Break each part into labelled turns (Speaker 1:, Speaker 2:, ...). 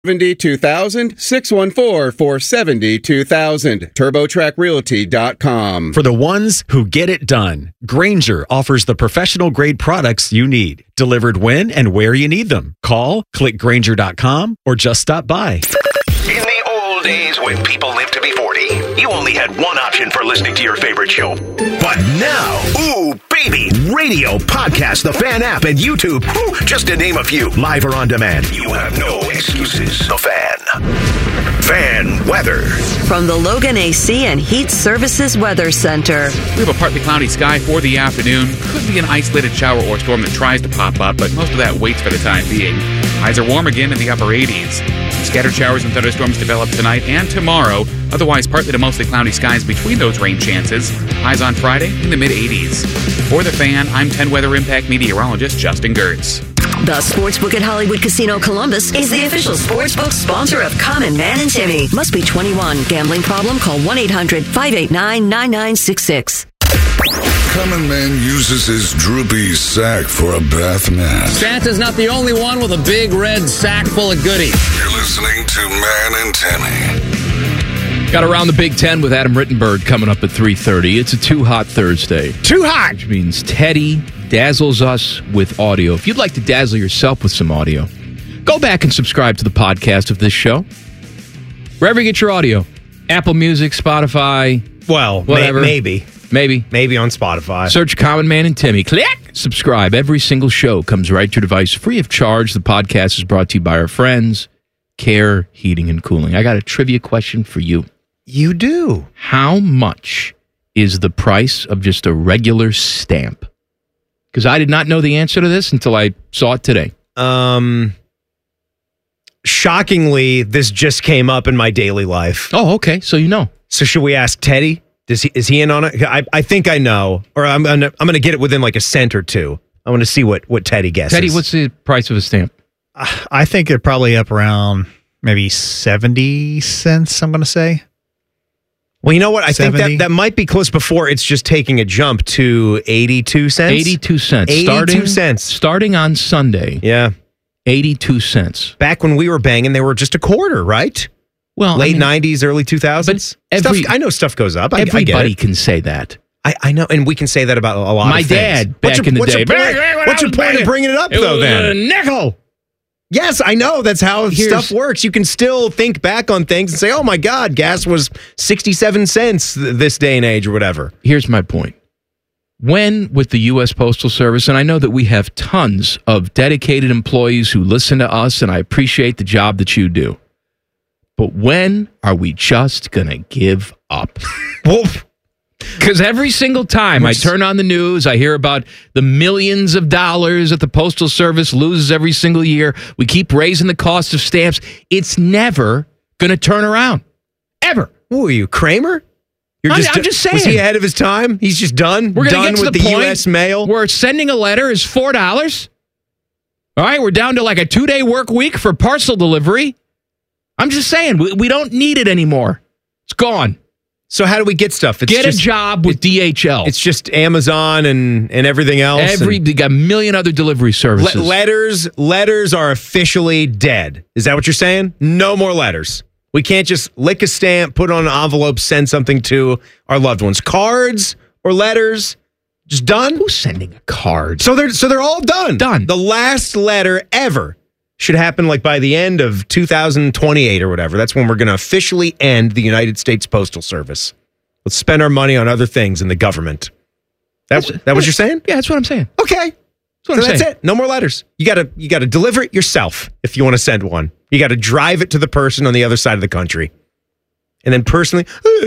Speaker 1: 72,000, 614-470-2000. TurboTrackRealty.com.
Speaker 2: For the ones who get it done, Grainger offers the professional-grade products you need, delivered when and where you need them. Call, click Grainger.com, or just stop by.
Speaker 3: In the old days when people lived to be 40, you only had one option for listening to your favorite show. But now, ooh, baby, radio, podcast, the Fan app, and YouTube, just to name a few, live or on demand. You have no excuses. The Fan. Fan weather.
Speaker 4: From the Logan AC and Heat Services Weather Center.
Speaker 5: We have a partly cloudy sky for the afternoon. Could be an isolated shower or storm that tries to pop up, but most of that waits for the time being. Highs are warm again in the upper 80s. Scattered showers and thunderstorms develop tonight and tomorrow. Otherwise, partly to mostly cloudy skies between those rain chances. Highs on Friday in the mid-80s. For the Fan, I'm 10 Weather Impact meteorologist Justin Gertz.
Speaker 4: The Sportsbook at Hollywood Casino Columbus is the official sportsbook sponsor of Common Man and Timmy. Must be 21. Gambling problem? Call 1-800-589-9966.
Speaker 6: Common Man uses his droopy sack for a bath mat.
Speaker 7: Santa's not the only one with a big red sack full of goodies.
Speaker 6: You're listening to Man and Timmy.
Speaker 8: Got Around the Big Ten with Adam Rittenberg coming up at 3:30. It's a Too Hot Thursday.
Speaker 2: Too hot!
Speaker 8: Which means Teddy dazzles us with audio. If you'd like to dazzle yourself with some audio, go back and subscribe to the podcast of this show. Wherever you get your audio. Apple Music, Spotify,
Speaker 2: Well,
Speaker 8: whatever.
Speaker 2: maybe.
Speaker 8: Maybe
Speaker 2: on Spotify.
Speaker 8: Search Common Man and Timmy. Click! Subscribe. Every single show comes right to your device free of charge. The podcast is brought to you by our friends, Care Heating and Cooling. I got a trivia question for you.
Speaker 2: You do.
Speaker 8: How much is the price of just a regular stamp? Because I did not know the answer to this until I saw it today.
Speaker 2: Shockingly, this just came up in my daily life.
Speaker 8: Oh, okay. So you know.
Speaker 2: So should we ask Teddy? Is he in on it? I think I know, or I'm gonna get it within like a cent or two. I want to see what Teddy guesses.
Speaker 8: Teddy, what's the price of a stamp?
Speaker 9: I think they're probably up around maybe 70 cents, I'm going to say.
Speaker 2: Well, you know what? I
Speaker 9: 70?
Speaker 2: think that might be close before it's just taking a jump to 82 cents.
Speaker 8: 82 cents.
Speaker 2: 82 cents.
Speaker 8: Starting on Sunday.
Speaker 2: Yeah.
Speaker 8: 82 cents.
Speaker 2: Back when we were banging, they were just a quarter, right?
Speaker 8: Well,
Speaker 2: late 90s, early 2000s. I know stuff goes up.
Speaker 8: Everybody can say that.
Speaker 2: I know, and we can say that about a lot of things.
Speaker 8: My dad, back in the day.
Speaker 2: What's your point of bringing it up, though, then?
Speaker 8: A nickel.
Speaker 2: Yes, I know. That's how stuff works. You can still think back on things and say, oh, my God, gas was 67 cents this day and age or whatever.
Speaker 8: Here's my point. When, with the U.S. Postal Service, and I know that we have tons of dedicated employees who listen to us, and I appreciate the job that you do. But when are we just going to give up?
Speaker 2: Well,
Speaker 8: because every single time I turn on the news, I hear about the millions of dollars that the Postal Service loses every single year. We keep raising the cost of stamps. It's never going to turn around. Ever.
Speaker 2: Who are you, Kramer?
Speaker 8: I'm just saying.
Speaker 2: Was he ahead of his time? He's just done?
Speaker 8: We're going to get to
Speaker 2: with
Speaker 8: the
Speaker 2: the
Speaker 8: point
Speaker 2: U.S. mail?
Speaker 8: where sending a letter is $4. All right, we're down to like a 2-day work week for parcel delivery. I'm just saying, we don't need it anymore. It's gone.
Speaker 2: So how do we get stuff?
Speaker 8: Get a job with DHL.
Speaker 2: It's just Amazon and everything else.
Speaker 8: They got a million other delivery services.
Speaker 2: Letters are officially dead. Is that what you're saying? No more letters. We can't just lick a stamp, put it on an envelope, send something to our loved ones. Cards or letters, just done.
Speaker 8: Who's sending a card?
Speaker 2: So they're all done.
Speaker 8: Done.
Speaker 2: The last letter ever should happen like by the end of 2028 or whatever. That's when we're going to officially end the United States Postal Service. Let's spend our money on other things in the government. That what you're saying?
Speaker 8: Yeah, that's what I'm saying.
Speaker 2: Okay. That's it. No more letters. You got to deliver it yourself if you want to send one. You got to drive it to the person on the other side of the country. And then personally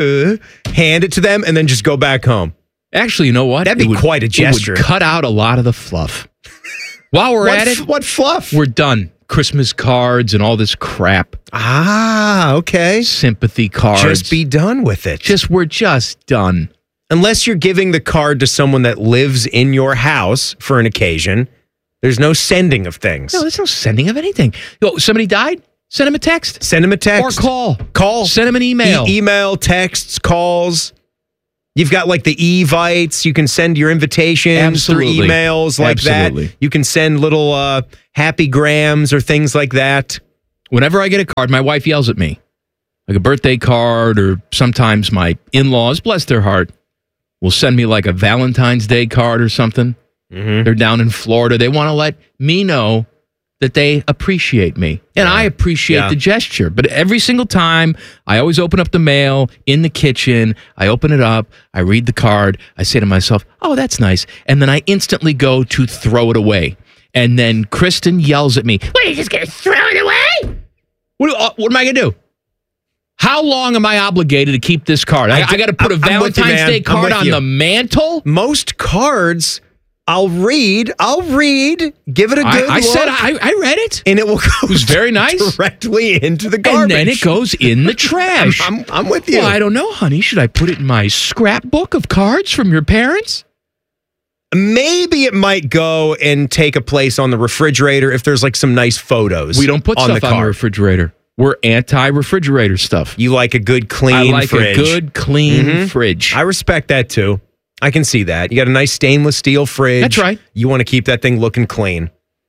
Speaker 2: hand it to them and then just go back home.
Speaker 8: Actually, you know what?
Speaker 2: That'd be quite a gesture.
Speaker 8: It would cut out a lot of the fluff. While we're at it,
Speaker 2: what fluff?
Speaker 8: We're done. Christmas cards and all this crap.
Speaker 2: Ah, okay.
Speaker 8: Sympathy cards.
Speaker 2: Just be done with it.
Speaker 8: We're just done.
Speaker 2: Unless you're giving the card to someone that lives in your house for an occasion, there's no sending of things.
Speaker 8: No, there's no sending of anything. Somebody died? Send them a text.
Speaker 2: Send them a text.
Speaker 8: Or call.
Speaker 2: Call.
Speaker 8: Send them an email.
Speaker 2: Email, texts, calls. You've got like the Evites. You can send your invitations through emails like that. You can send little happy grams or things like that.
Speaker 8: Whenever I get a card, my wife yells at me. Like a birthday card, or sometimes my in-laws, bless their heart, will send me like a Valentine's Day card or something.
Speaker 2: Mm-hmm.
Speaker 8: They're down in Florida. They want to let me know that they appreciate me. And I appreciate the gesture. But every single time, I always open up the mail in the kitchen. I open it up. I read the card. I say to myself, oh, that's nice. And then I instantly go to throw it away. And then Kristen yells at me, what, are you just going to throw it away? What am I going to do? How long am I obligated to keep this card? I got to put a Valentine's Day card on the mantle?
Speaker 2: Most cards, I'll read, give it a good look.
Speaker 8: I said I read it.
Speaker 2: And it will go
Speaker 8: it was very nice.
Speaker 2: Directly into the garbage.
Speaker 8: And then it goes in the trash.
Speaker 2: I'm with you.
Speaker 8: Well, I don't know, honey. Should I put it in my scrapbook of cards from your parents?
Speaker 2: Maybe it might go and take a place on the refrigerator if there's like some nice photos.
Speaker 8: We don't put stuff on the refrigerator. We're anti-refrigerator stuff.
Speaker 2: You like a good, clean fridge.
Speaker 8: I like a good, clean fridge.
Speaker 2: I respect that, too. I can see that. You got a nice stainless steel fridge.
Speaker 8: That's right.
Speaker 2: You want to keep that thing looking clean.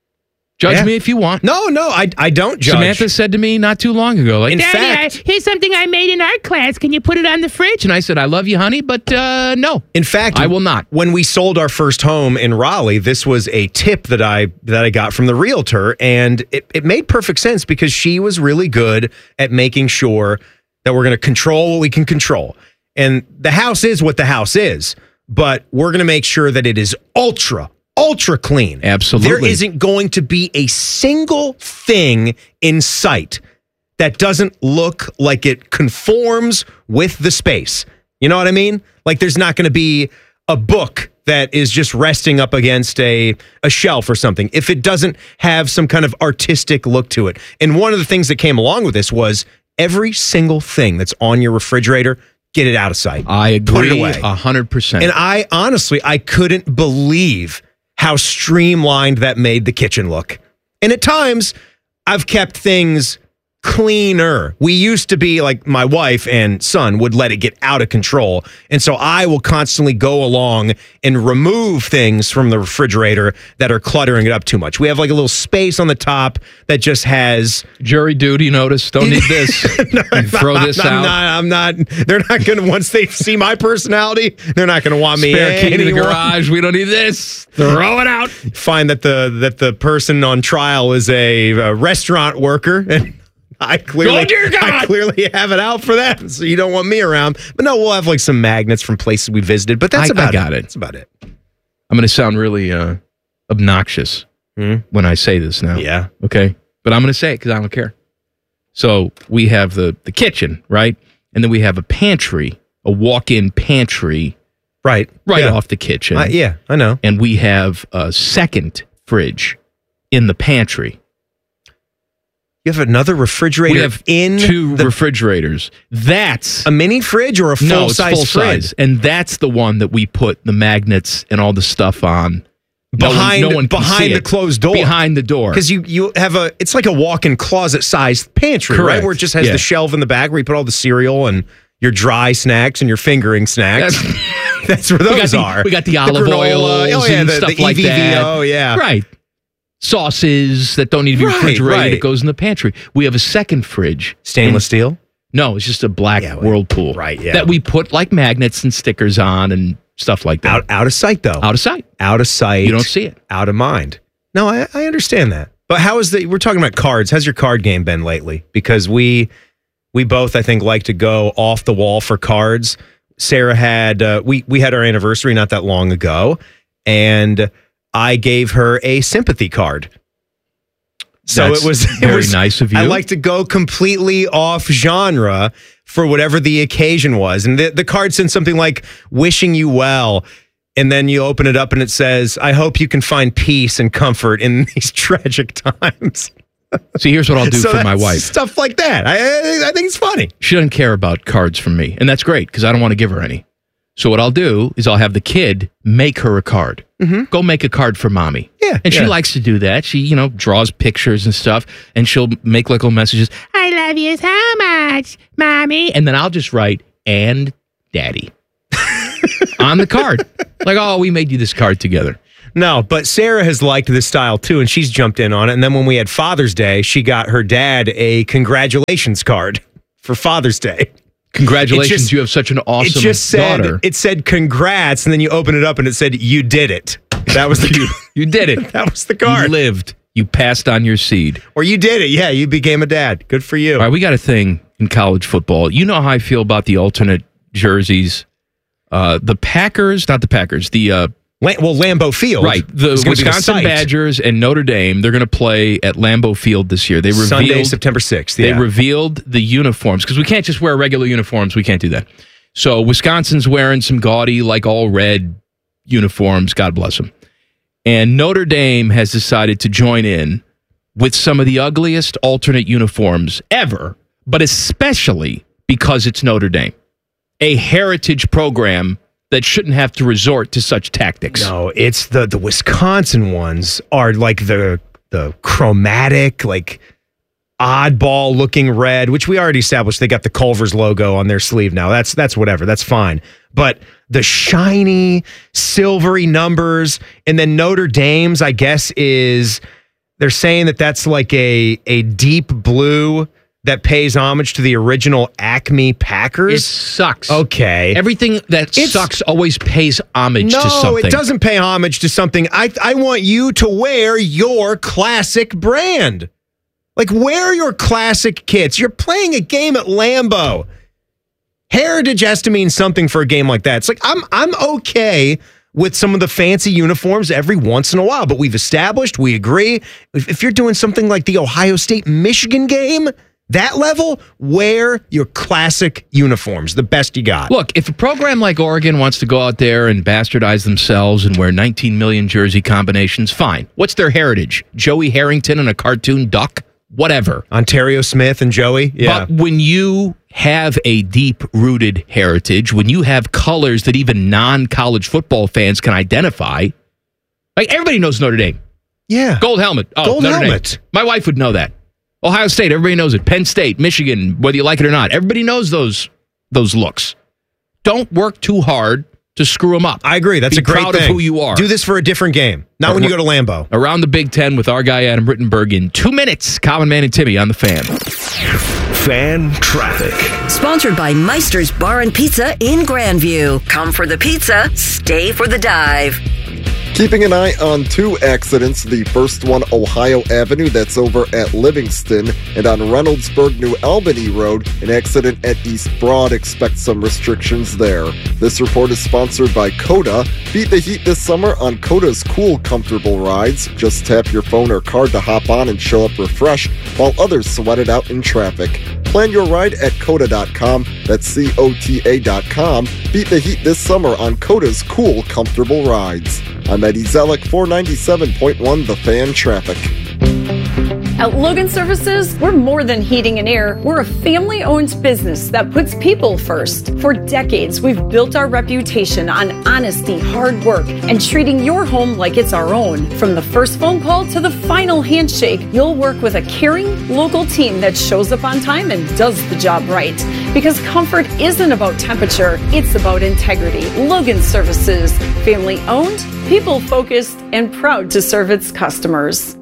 Speaker 8: Judge me if you want.
Speaker 2: No, I don't judge.
Speaker 8: Samantha said to me not too long ago, like,
Speaker 2: in
Speaker 8: Daddy,
Speaker 2: fact,
Speaker 8: here's something I made in our class. Can you put it on the fridge? And I said, I love you, honey, but no.
Speaker 2: In fact,
Speaker 8: I will not.
Speaker 2: When we sold our first home in Raleigh, this was a tip that I got from the realtor, and it made perfect sense because she was really good at making sure that we're going to control what we can control. And the house is what the house is, but we're going to make sure that it is ultra clean.
Speaker 8: Absolutely.
Speaker 2: There isn't going to be a single thing in sight that doesn't look like it conforms with the space. You know what I mean? Like there's not going to be a book that is just resting up against a shelf or something if it doesn't have some kind of artistic look to it. And one of the things that came along with this was every single thing that's on your refrigerator, get it out of sight.
Speaker 8: I agree.
Speaker 2: Put it away.
Speaker 8: 100%.
Speaker 2: And I honestly couldn't believe how streamlined that made the kitchen look. And at times, I've kept things cleaner. We used to be like my wife and son would let it get out of control. And so I will constantly go along and remove things from the refrigerator that are cluttering it up too much. We have like a little space on the top that just has
Speaker 8: jury duty notice. Don't need this. Throw this out.
Speaker 2: I'm not. They're not going to, once they see my personality, they're not going to want me
Speaker 8: spare key
Speaker 2: anymore.
Speaker 8: To the garage. We don't need this. Throw it out.
Speaker 2: Find that the person on trial is a restaurant worker and I clearly have it out for them, so you don't want me around. But no, we'll have like some magnets from places we visited, but that's about it. That's about it.
Speaker 8: I'm going to sound really obnoxious when I say this now.
Speaker 2: Yeah.
Speaker 8: Okay? But I'm going to say it because I don't care. So we have the kitchen, right? And then we have a pantry, a walk-in pantry.
Speaker 2: Right
Speaker 8: off the kitchen.
Speaker 2: Yeah, I know.
Speaker 8: And we have a second fridge in the pantry.
Speaker 2: You have another refrigerator
Speaker 8: we have two refrigerators. That's
Speaker 2: a mini fridge or a full-size fridge?
Speaker 8: And that's the one that we put the magnets and all the stuff on.
Speaker 2: Behind the closed door.
Speaker 8: Behind the door.
Speaker 2: Because you have it's like a walk-in closet-sized pantry,
Speaker 8: correct,
Speaker 2: right? Where it just has the shelf in the back where you put all the cereal and your dry snacks and your fingering snacks. That's where those are.
Speaker 8: We got the olive oil and stuff like that.
Speaker 2: Oh, yeah.
Speaker 8: Right. Sauces that don't need to be refrigerated. It goes in the pantry. We have a second fridge.
Speaker 2: Stainless steel?
Speaker 8: No, it's just a black Whirlpool.
Speaker 2: Right, yeah.
Speaker 8: That we put like magnets and stickers on and stuff like that.
Speaker 2: Out of sight, though.
Speaker 8: Out of sight.
Speaker 2: Out of sight.
Speaker 8: You don't see it.
Speaker 2: Out of mind. No, I understand that. But we're talking about cards. How's your card game been lately? Because we both, I think, like to go off the wall for cards. Sarah had, we had our anniversary not that long ago, and I gave her a sympathy card. So it was
Speaker 8: very nice of you.
Speaker 2: I like to go completely off genre for whatever the occasion was. And the card said something like, wishing you well. And then you open it up and it says, I hope you can find peace and comfort in these tragic times.
Speaker 8: See, here's what I'll do for my wife.
Speaker 2: Stuff like that. I think it's funny.
Speaker 8: She doesn't care about cards from me. And that's great because I don't want to give her any. So what I'll do is I'll have the kid make her a card. Mm-hmm. Go make a card for mommy.
Speaker 2: Yeah.
Speaker 8: And she likes to do that. She, draws pictures and stuff. And she'll make little messages. I love you so much, mommy. And then I'll just write, and daddy. On the card. Like, oh, we made you this card together.
Speaker 2: No, but Sarah has liked this style too, and she's jumped in on it. And then when we had Father's Day, she got her dad a congratulations card for Father's Day.
Speaker 8: Congratulations, you have such an awesome daughter.
Speaker 2: It said congrats, and then you open it up and it said you did it. That was the
Speaker 8: you did it.
Speaker 2: That was the card.
Speaker 8: You lived. You passed on your seed.
Speaker 2: Or you did it. Yeah, you became a dad. Good for you.
Speaker 8: All right, we got a thing in college football. You know how I feel about the alternate jerseys. The Packers, not the Packers,
Speaker 2: Lambeau Field.
Speaker 8: Right. The Wisconsin Badgers and Notre Dame, they're going to play at Lambeau Field this year.
Speaker 2: Sunday, September 6th.
Speaker 8: Yeah. They revealed the uniforms because we can't just wear regular uniforms. We can't do that. So Wisconsin's wearing some gaudy, like all red uniforms. God bless them. And Notre Dame has decided to join in with some of the ugliest alternate uniforms ever, but especially because it's Notre Dame, a heritage program that shouldn't have to resort to such tactics.
Speaker 2: No, it's the Wisconsin ones are like the chromatic, like oddball looking red, which we already established. They got the Culver's logo on their sleeve now. That's whatever. That's fine. But the shiny, silvery numbers, and then Notre Dame's, I guess, they're saying that's like a deep blue that pays homage to the original Acme Packers.
Speaker 8: It sucks.
Speaker 2: Okay.
Speaker 8: Everything that sucks always pays homage to something.
Speaker 2: No, it doesn't pay homage to something. I want you to wear your classic brand. Like, wear your classic kits. You're playing a game at Lambeau. Heritage has to mean something for a game like that. It's like, I'm okay with some of the fancy uniforms every once in a while, but we've established, we agree, if you're doing something like the Ohio State-Michigan game, that level, wear your classic uniforms, the best you got.
Speaker 8: Look, if a program like Oregon wants to go out there and bastardize themselves and wear 19 million jersey combinations, fine. What's their heritage? Joey Harrington and a cartoon duck? Whatever.
Speaker 2: Ontario Smith and Joey? Yeah.
Speaker 8: But when you have a deep-rooted heritage, when you have colors that even non-college football fans can identify, like everybody knows Notre Dame.
Speaker 2: Yeah.
Speaker 8: Gold helmet. Oh,
Speaker 2: Gold
Speaker 8: Notre
Speaker 2: helmet.
Speaker 8: Dame. My wife would know that. Ohio State, everybody knows it. Penn State, Michigan, whether you like it or not. Everybody knows those looks. Don't work too hard to screw them up.
Speaker 2: I agree. That's
Speaker 8: Be
Speaker 2: a great
Speaker 8: proud
Speaker 2: thing.
Speaker 8: of who you are.
Speaker 2: Do this for a different game. Not when you go to Lambeau.
Speaker 8: Around the Big Ten with our guy Adam Rittenberg in 2 minutes. Common Man and Timmy on the Fan.
Speaker 3: Fan Traffic.
Speaker 4: Sponsored by Meister's Bar and Pizza in Grandview. Come for the pizza, stay for the dive.
Speaker 10: Keeping an eye on 2 accidents. The first one, Ohio Avenue, that's over at Livingston, and on Reynoldsburg, New Albany Road, an accident at East Broad. Expect some restrictions there. This report is sponsored by Coda. Beat the heat this summer on Coda's cool, comfortable rides. Just tap your phone or card to hop on and show up refreshed while others sweat it out in traffic. Plan your ride at Coda.com. That's COTA.com. Beat the heat this summer on Coda's cool, comfortable rides. I'm Eddie Zellick, 497.1 The Fan Traffic.
Speaker 11: At Logan Services, we're more than heating and air. We're a family-owned business that puts people first. For decades, we've built our reputation on honesty, hard work, and treating your home like it's our own. From the first phone call to the final handshake, you'll work with a caring, local team that shows up on time and does the job right. Because comfort isn't about temperature, it's about integrity. Logan Services, family-owned, people-focused, and proud to serve its customers.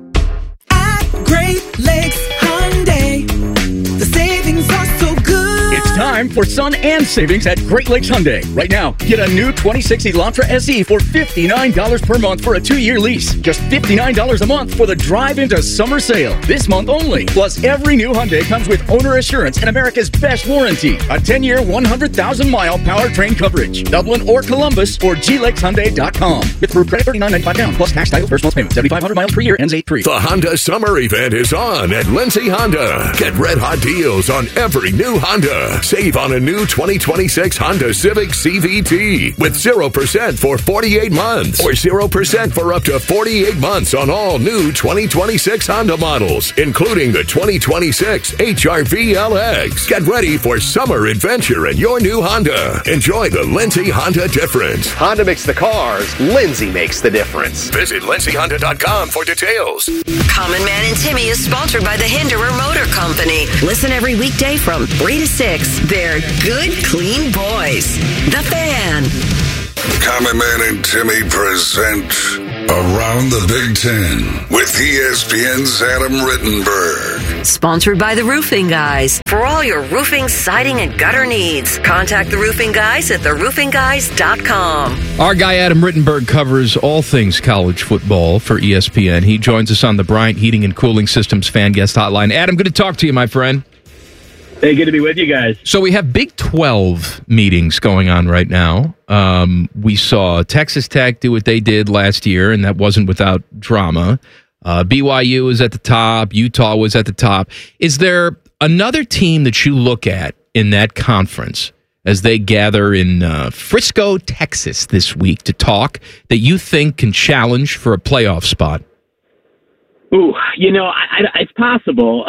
Speaker 12: Great Lakes Hyundai. The savings are so good.
Speaker 13: It's time for sun and savings at Great Lakes Hyundai. Right now, get a new 2060 Elantra SE for $59 per month for a 2-year lease. Just $59 a month for the drive into summer sale. This month only. Plus, every new Hyundai comes with owner assurance and America's best warranty. A 10-year, 100,000-mile powertrain coverage. Dublin or Columbus or glakeshyundai.com. With approved credit $39.95 down. Plus tax, title, first month's payment. 7,500 miles per year. Ends 8-3.
Speaker 3: The Honda Summer Event is on at Lindsay Honda. Get red hot deals on every new Honda. Save on a new 2026 Honda Civic CVT with 0% for 48 months or 0% for up to 48 months on all new 2026 Honda models, including the 2026 HR-V LX. Get ready for summer adventure in your new Honda. Enjoy the Lindsay Honda difference.
Speaker 14: Honda makes the cars. Lindsay makes the difference.
Speaker 3: Visit LindsayHonda.com for details.
Speaker 4: Common Man and Timmy is sponsored by the Hinderer Motor Company. Listen every weekday from 3 to 6. They're good, clean boys. The Fan.
Speaker 6: Common Man and Timmy present Around the Big Ten with ESPN's Adam Rittenberg.
Speaker 4: Sponsored by the Roofing Guys. For all your roofing, siding, and gutter needs, contact the Roofing Guys at theroofingguys.com.
Speaker 8: Our guy Adam Rittenberg covers all things college football for ESPN. He joins us on the Bryant Heating and Cooling Systems fan guest hotline. Adam, good to talk to you, my friend.
Speaker 15: Hey, good to be with you guys.
Speaker 8: So we have Big 12 meetings going on right now. We saw Texas Tech do what they did last year, and that wasn't without drama. BYU is at the top. Utah was at the top. Is there another team that you look at in that conference as they gather in Frisco, Texas this week to talk that you think can challenge for a playoff spot?
Speaker 15: Ooh, it's possible.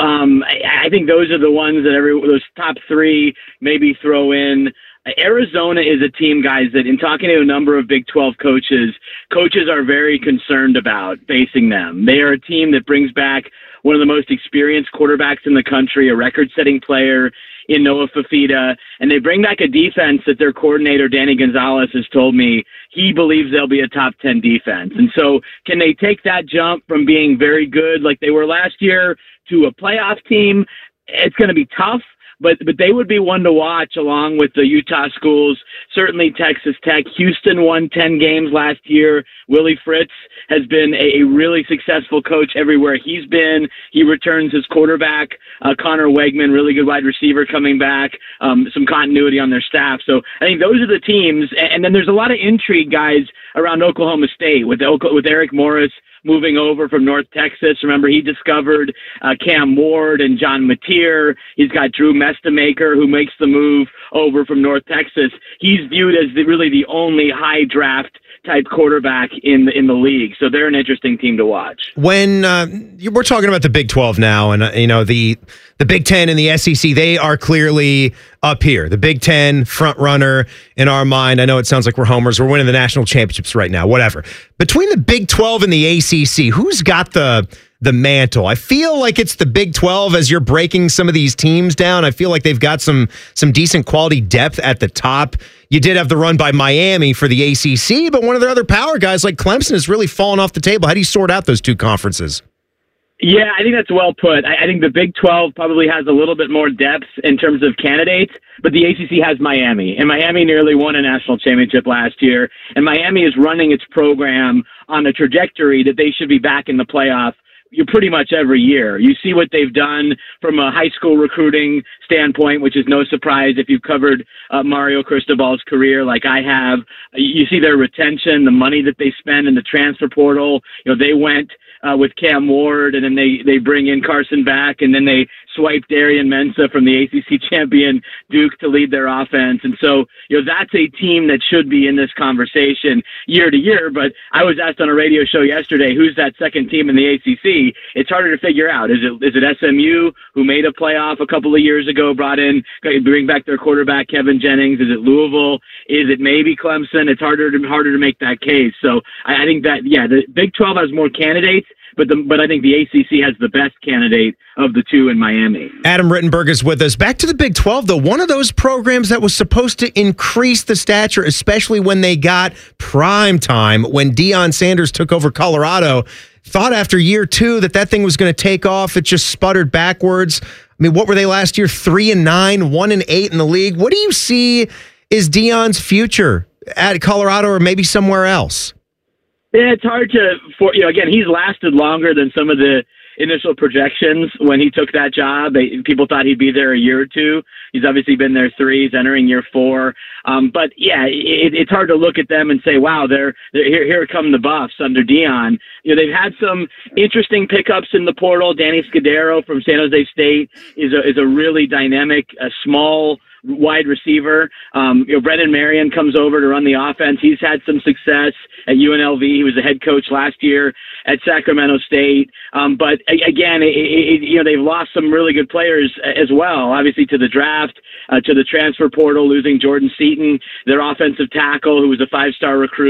Speaker 15: I think those are the ones that those top three maybe throw in. Arizona is a team, guys, that in talking to a number of Big 12 coaches are very concerned about facing them. They are a team that brings back one of the most experienced quarterbacks in the country, a record-setting player in Noah Fafita, and they bring back a defense that their coordinator, Danny Gonzalez, has told me he believes they'll be a top 10 defense. And so can they take that jump from being very good like they were last year to a playoff team? It's going to be tough. But they would be one to watch along with the Utah schools, certainly Texas Tech. Houston won 10 games last year. Willie Fritz has been a really successful coach everywhere he's been. He returns his quarterback, Connor Wegman, really good wide receiver coming back, some continuity on their staff. So I think those are the teams. And then there's a lot of intrigue, guys, around Oklahoma State with Eric Morris moving over from North Texas. Remember, he discovered Cam Ward and John Mateer. He's got Drew Mestamaker, who makes the move over from North Texas. He's viewed as really the only high draft type quarterback in the league. So they're an interesting team to watch.
Speaker 2: When we're talking about the Big 12 now, and the Big 10 and the SEC, they are clearly up here. The Big 10 front runner in our mind. I know it sounds like we're homers. We're winning the national championships right now. Whatever. Between the Big 12 and the ACC, who's got the mantle? I feel like it's the Big 12 as you're breaking some of these teams down. I feel like they've got some decent quality depth at the top. You did have the run by Miami for the ACC, but one of their other power guys like Clemson has really fallen off the table. How do you sort out those two conferences?
Speaker 15: Yeah, I think that's well put. I think the Big 12 probably has a little bit more depth in terms of candidates, but the ACC has Miami, and Miami nearly won a national championship last year, and Miami is running its program on a trajectory that they should be back in the playoff pretty much every year. You see what they've done from a high school recruiting standpoint, which is no surprise if you've covered Mario Cristobal's career like I have. You see their retention, the money that they spend in the transfer portal. They went with Cam Ward, and then they bring in Carson back, and then they swipe Darian Mensah from the ACC champion Duke to lead their offense. And so, that's a team that should be in this conversation year to year. But I was asked on a radio show yesterday, who's that second team in the ACC? It's harder to figure out. Is it SMU, who made a playoff a couple of years ago, bring back their quarterback Kevin Jennings? Is it Louisville? Is it maybe Clemson? It's harder to make that case. So I think that, the Big 12 has more candidates, but I think the ACC has the best candidate of the two in Miami.
Speaker 2: Adam Rittenberg is with us. Back to the Big 12, though. One of those programs that was supposed to increase the stature, especially when they got prime time, when Deion Sanders took over Colorado, thought after year two that thing was going to take off. It just sputtered backwards. I mean, what were they last year? 3-9, 1-8 in the league. What do you see is Deion's future at Colorado or maybe somewhere else?
Speaker 15: Yeah, it's hard again, he's lasted longer than some of the initial projections when he took that job. People thought he'd be there a year or two. He's obviously been there 3. He's entering year 4. But yeah, it's hard to look at them and say, wow, they're here come the Buffs under Deion. They've had some interesting pickups in the portal. Danny Scudero from San Jose State is a really dynamic, small wide receiver. Brendan Marion comes over to run the offense. He's had some success at UNLV. He was the head coach last year at Sacramento State. But again, they've lost some really good players as well, obviously to the draft, to the transfer portal, losing Jordan Seaton, their offensive tackle, who was a 5-star recruit.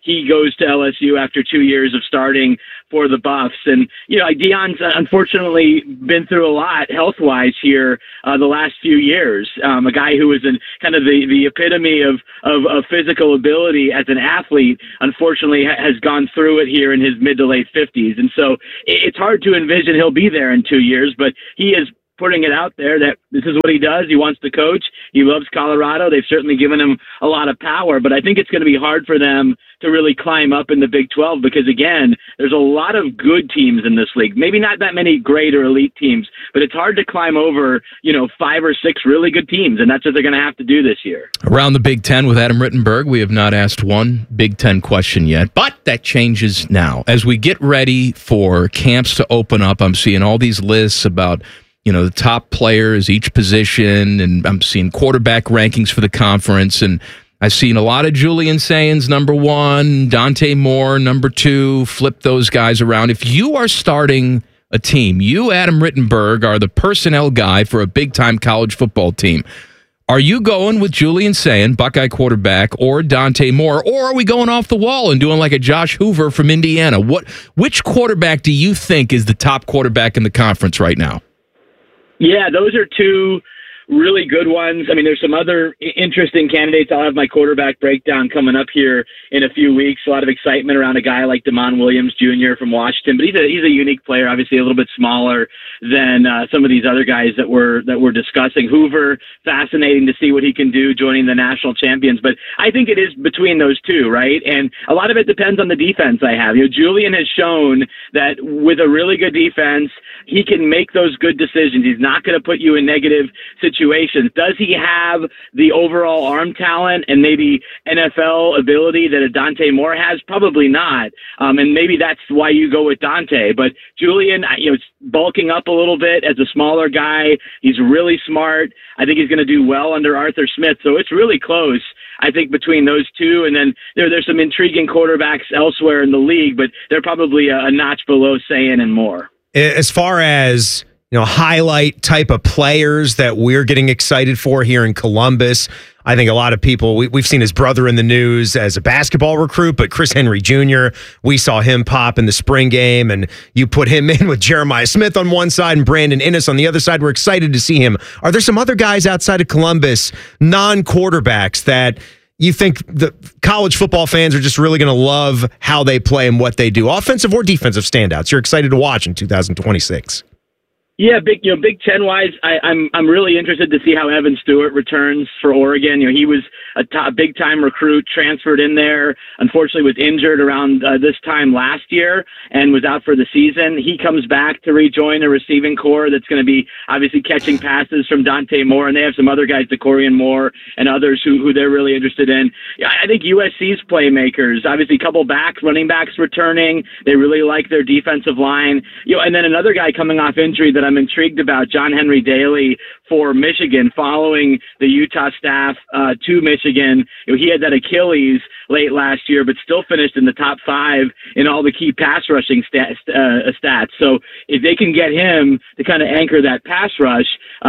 Speaker 15: he goes to LSU after 2 years of starting for the Buffs. And, Deion's unfortunately been through a lot health-wise here the last few years. A guy who was kind of the epitome of physical ability as an athlete, unfortunately has gone through it here in his mid to late 50s. And so it's hard to envision he'll be there in 2 years, but he is putting it out there that this is what he does. He wants to coach. He loves Colorado. They've certainly given him a lot of power, but I think it's going to be hard for them to really climb up in the Big 12 because, again, there's a lot of good teams in this league. Maybe not that many great or elite teams, but it's hard to climb over, 5 or 6 really good teams, and that's what they're going to have to do this year.
Speaker 8: Around the Big Ten with Adam Rittenberg, we have not asked one Big Ten question yet, but that changes now. As we get ready for camps to open up, I'm seeing all these lists about the top players, each position, and I'm seeing quarterback rankings for the conference, and I've seen a lot of Julian Saiyans, number 1, Dante Moore, number 2, flip those guys around. If you are starting a team, you, Adam Rittenberg, are the personnel guy for a big-time college football team. Are you going with Julian Sayin, Buckeye quarterback, or Dante Moore, or are we going off the wall and doing like a Josh Hoover from Indiana? Which quarterback do you think is the top quarterback in the conference right now?
Speaker 15: Yeah, those are 2 really good ones. I mean, there's some other interesting candidates. I'll have my quarterback breakdown coming up here in a few weeks. A lot of excitement around a guy like Damon Williams Jr. from Washington, but he's a unique player, obviously a little bit smaller than some of these other guys that we're discussing. Hoover, fascinating to see what he can do joining the national champions, but I think it is between those 2, right? And a lot of it depends on the defense I have. Julian has shown that with a really good defense, he can make those good decisions. He's not going to put you in negative situations. Does he have the overall arm talent and maybe NFL ability that a Dante Moore has? Probably not. And maybe that's why you go with Dante. But Julian, bulking up a little bit as a smaller guy. He's really smart. I think he's going to do well under Arthur Smith. So it's really close, I think, between those 2. And then there's some intriguing quarterbacks elsewhere in the league, but they're probably a notch below Sayin and Moore.
Speaker 2: As far as highlight type of players that we're getting excited for here in Columbus, I think a lot of people, we've seen his brother in the news as a basketball recruit, but Chris Henry Jr., we saw him pop in the spring game, and you put him in with Jeremiah Smith on one side and Brandon Innes on the other side. We're excited to see him. Are there some other guys outside of Columbus, non-quarterbacks, that you think the college football fans are just really going to love how they play and what they do, offensive or defensive standouts you're excited to watch in 2026?
Speaker 15: Yeah, Big Ten wise, I'm really interested to see how Evan Stewart returns for Oregon. He was a big time recruit, transferred in there. Unfortunately, was injured around this time last year and was out for the season. He comes back to rejoin a receiving core that's going to be obviously catching passes from Dante Moore, and they have some other guys, DeCorian Moore and others who they're really interested in. I think USC's playmakers, obviously a couple running backs returning. They really like their defensive line. And then another guy coming off injury that I'm intrigued about, John Henry Daly for Michigan, following the Utah staff to Michigan. He had that Achilles late last year, but still finished in the top 5 in all the key pass rushing stats. So if they can get him to kind of anchor that pass rush,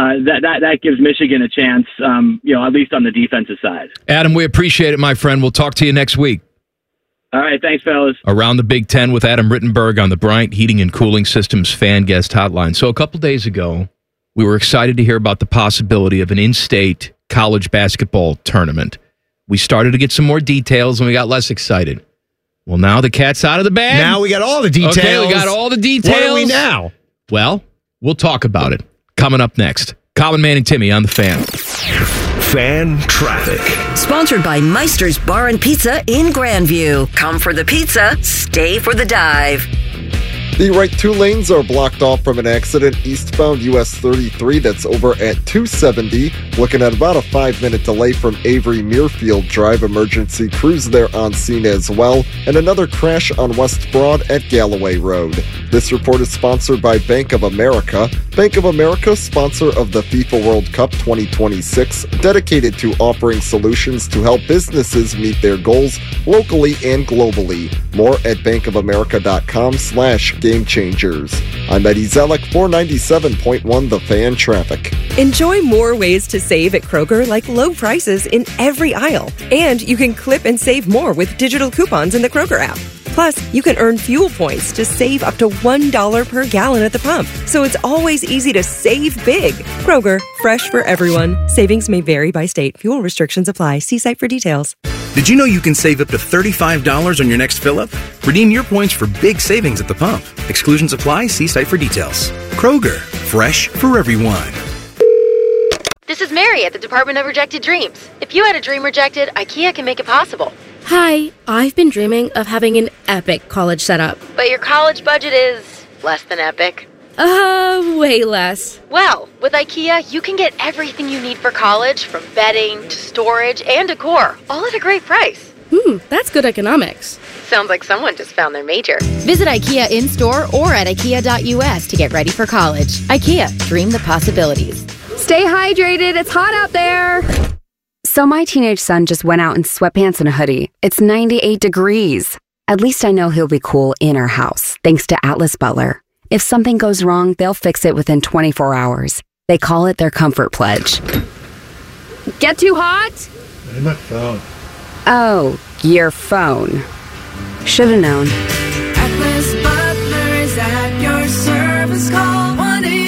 Speaker 15: that gives Michigan a chance, at least on the defensive side.
Speaker 8: Adam, we appreciate it, my friend. We'll talk to you next week.
Speaker 15: All right, thanks, fellas.
Speaker 8: Around the Big Ten with Adam Rittenberg on the Bryant Heating and Cooling Systems fan guest hotline. So a couple days ago, we were excited to hear about the possibility of an in-state college basketball tournament. We started to get some more details, and we got less excited. Well, now the cat's out of the bag.
Speaker 2: Now we got all the details.
Speaker 8: Okay, we got all the details.
Speaker 2: What are we now?
Speaker 8: Well, we'll talk about it. Coming up next. Common Man and Timmy on the Fan.
Speaker 3: Fan Traffic.
Speaker 4: Sponsored by Meister's Bar and Pizza in Grandview. Come for the pizza, stay for the dive.
Speaker 10: The right 2 lanes are blocked off from an accident eastbound US 33 that's over at 270. Looking at about a 5-minute delay from Avery Muirfield Drive. Emergency crews there on scene as well. And another crash on West Broad at Galloway Road. This report is sponsored by Bank of America. Bank of America, sponsor of the FIFA World Cup 2026, dedicated to offering solutions to help businesses meet their goals locally and globally. More at bankofamerica.com/ Game Changers. I'm Eddie Zellick, 497.1 The Fan traffic.
Speaker 16: Enjoy more ways to save at Kroger, like low prices in every aisle. And you can clip and save more with digital coupons in the Kroger app. Plus, you can earn fuel points to save up to $1 per gallon at the pump. So it's always easy to save big. Kroger, fresh for everyone. Savings may vary by state. Fuel restrictions apply. See site for details.
Speaker 17: Did you know you can save up to $35 on your next fill-up? Redeem your points for big savings at the pump. Exclusions apply. See site for details. Kroger, fresh for everyone.
Speaker 18: This is Mary at the Department of Rejected Dreams. If you had a dream rejected, IKEA can make it possible.
Speaker 19: Hi, I've been dreaming of having an epic college setup.
Speaker 18: But your college budget is less than epic.
Speaker 19: Way less.
Speaker 18: Well, with IKEA, you can get everything you need for college, from bedding to storage and decor, all at a great price.
Speaker 19: That's good economics.
Speaker 18: Sounds like someone just found their major.
Speaker 20: Visit IKEA in-store or at IKEA.us to get ready for college. IKEA, dream the possibilities.
Speaker 21: Stay hydrated. It's hot out there. So my teenage son just went out in sweatpants and a hoodie. It's 98 degrees. At least I know he'll be cool in our house, thanks to Atlas Butler. If something goes wrong, they'll fix it within 24 hours. They call it their comfort pledge. Get too hot?
Speaker 9: My phone.
Speaker 21: Oh, your phone. Should've known.
Speaker 12: Atlas Butler is at your service. Call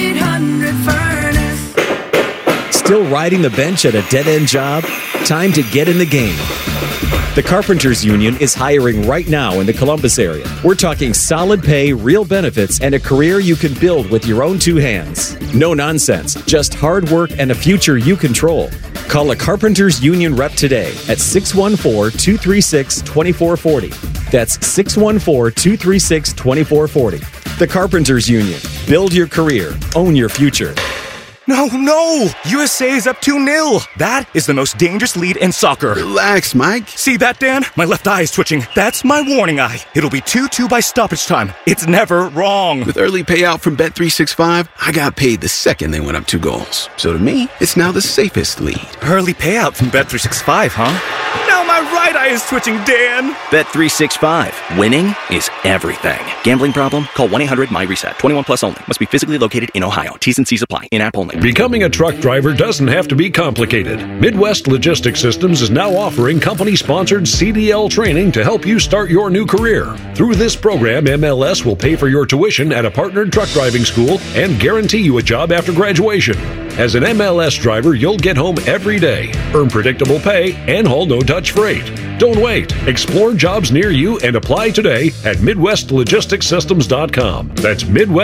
Speaker 12: 1-800-FURNACE.
Speaker 22: Still riding the bench at a dead-end job? Time to get in the game. The Carpenters Union is hiring right now in the Columbus area. We're talking solid pay, real benefits, and a career you can build with your own two hands. No nonsense, just hard work and a future you control. Call a Carpenters Union rep today at 614-236-2440. That's 614-236-2440. The Carpenters Union. Build your career. Own your future.
Speaker 23: No! USA is up 2-0. That is the most dangerous lead in soccer.
Speaker 24: Relax, Mike.
Speaker 23: See that, Dan? My left eye is twitching. That's my warning eye. It'll be 2-2 by stoppage time. It's never wrong.
Speaker 24: With early payout from Bet365, I got paid the second they went up 2 goals. So to me, it's now the safest lead.
Speaker 23: Early payout from Bet365, huh? Now my right eye is twitching, Dan.
Speaker 25: Bet365. Winning is everything. Gambling problem? Call 1-800-MY-RESET. 21 plus only. Must be physically located in Ohio. T's and C's apply. In-app only.
Speaker 26: Becoming a truck driver doesn't have to be complicated. Midwest Logistics Systems is now offering company-sponsored CDL training to help you start your new career. Through this program, MLS will pay for your tuition at a partnered truck driving school and guarantee you a job after graduation. As an MLS driver, you'll get home every day, earn predictable pay, and haul no-touch freight. Don't wait. Explore jobs near you and apply today at MidwestLogisticsSystems.com. That's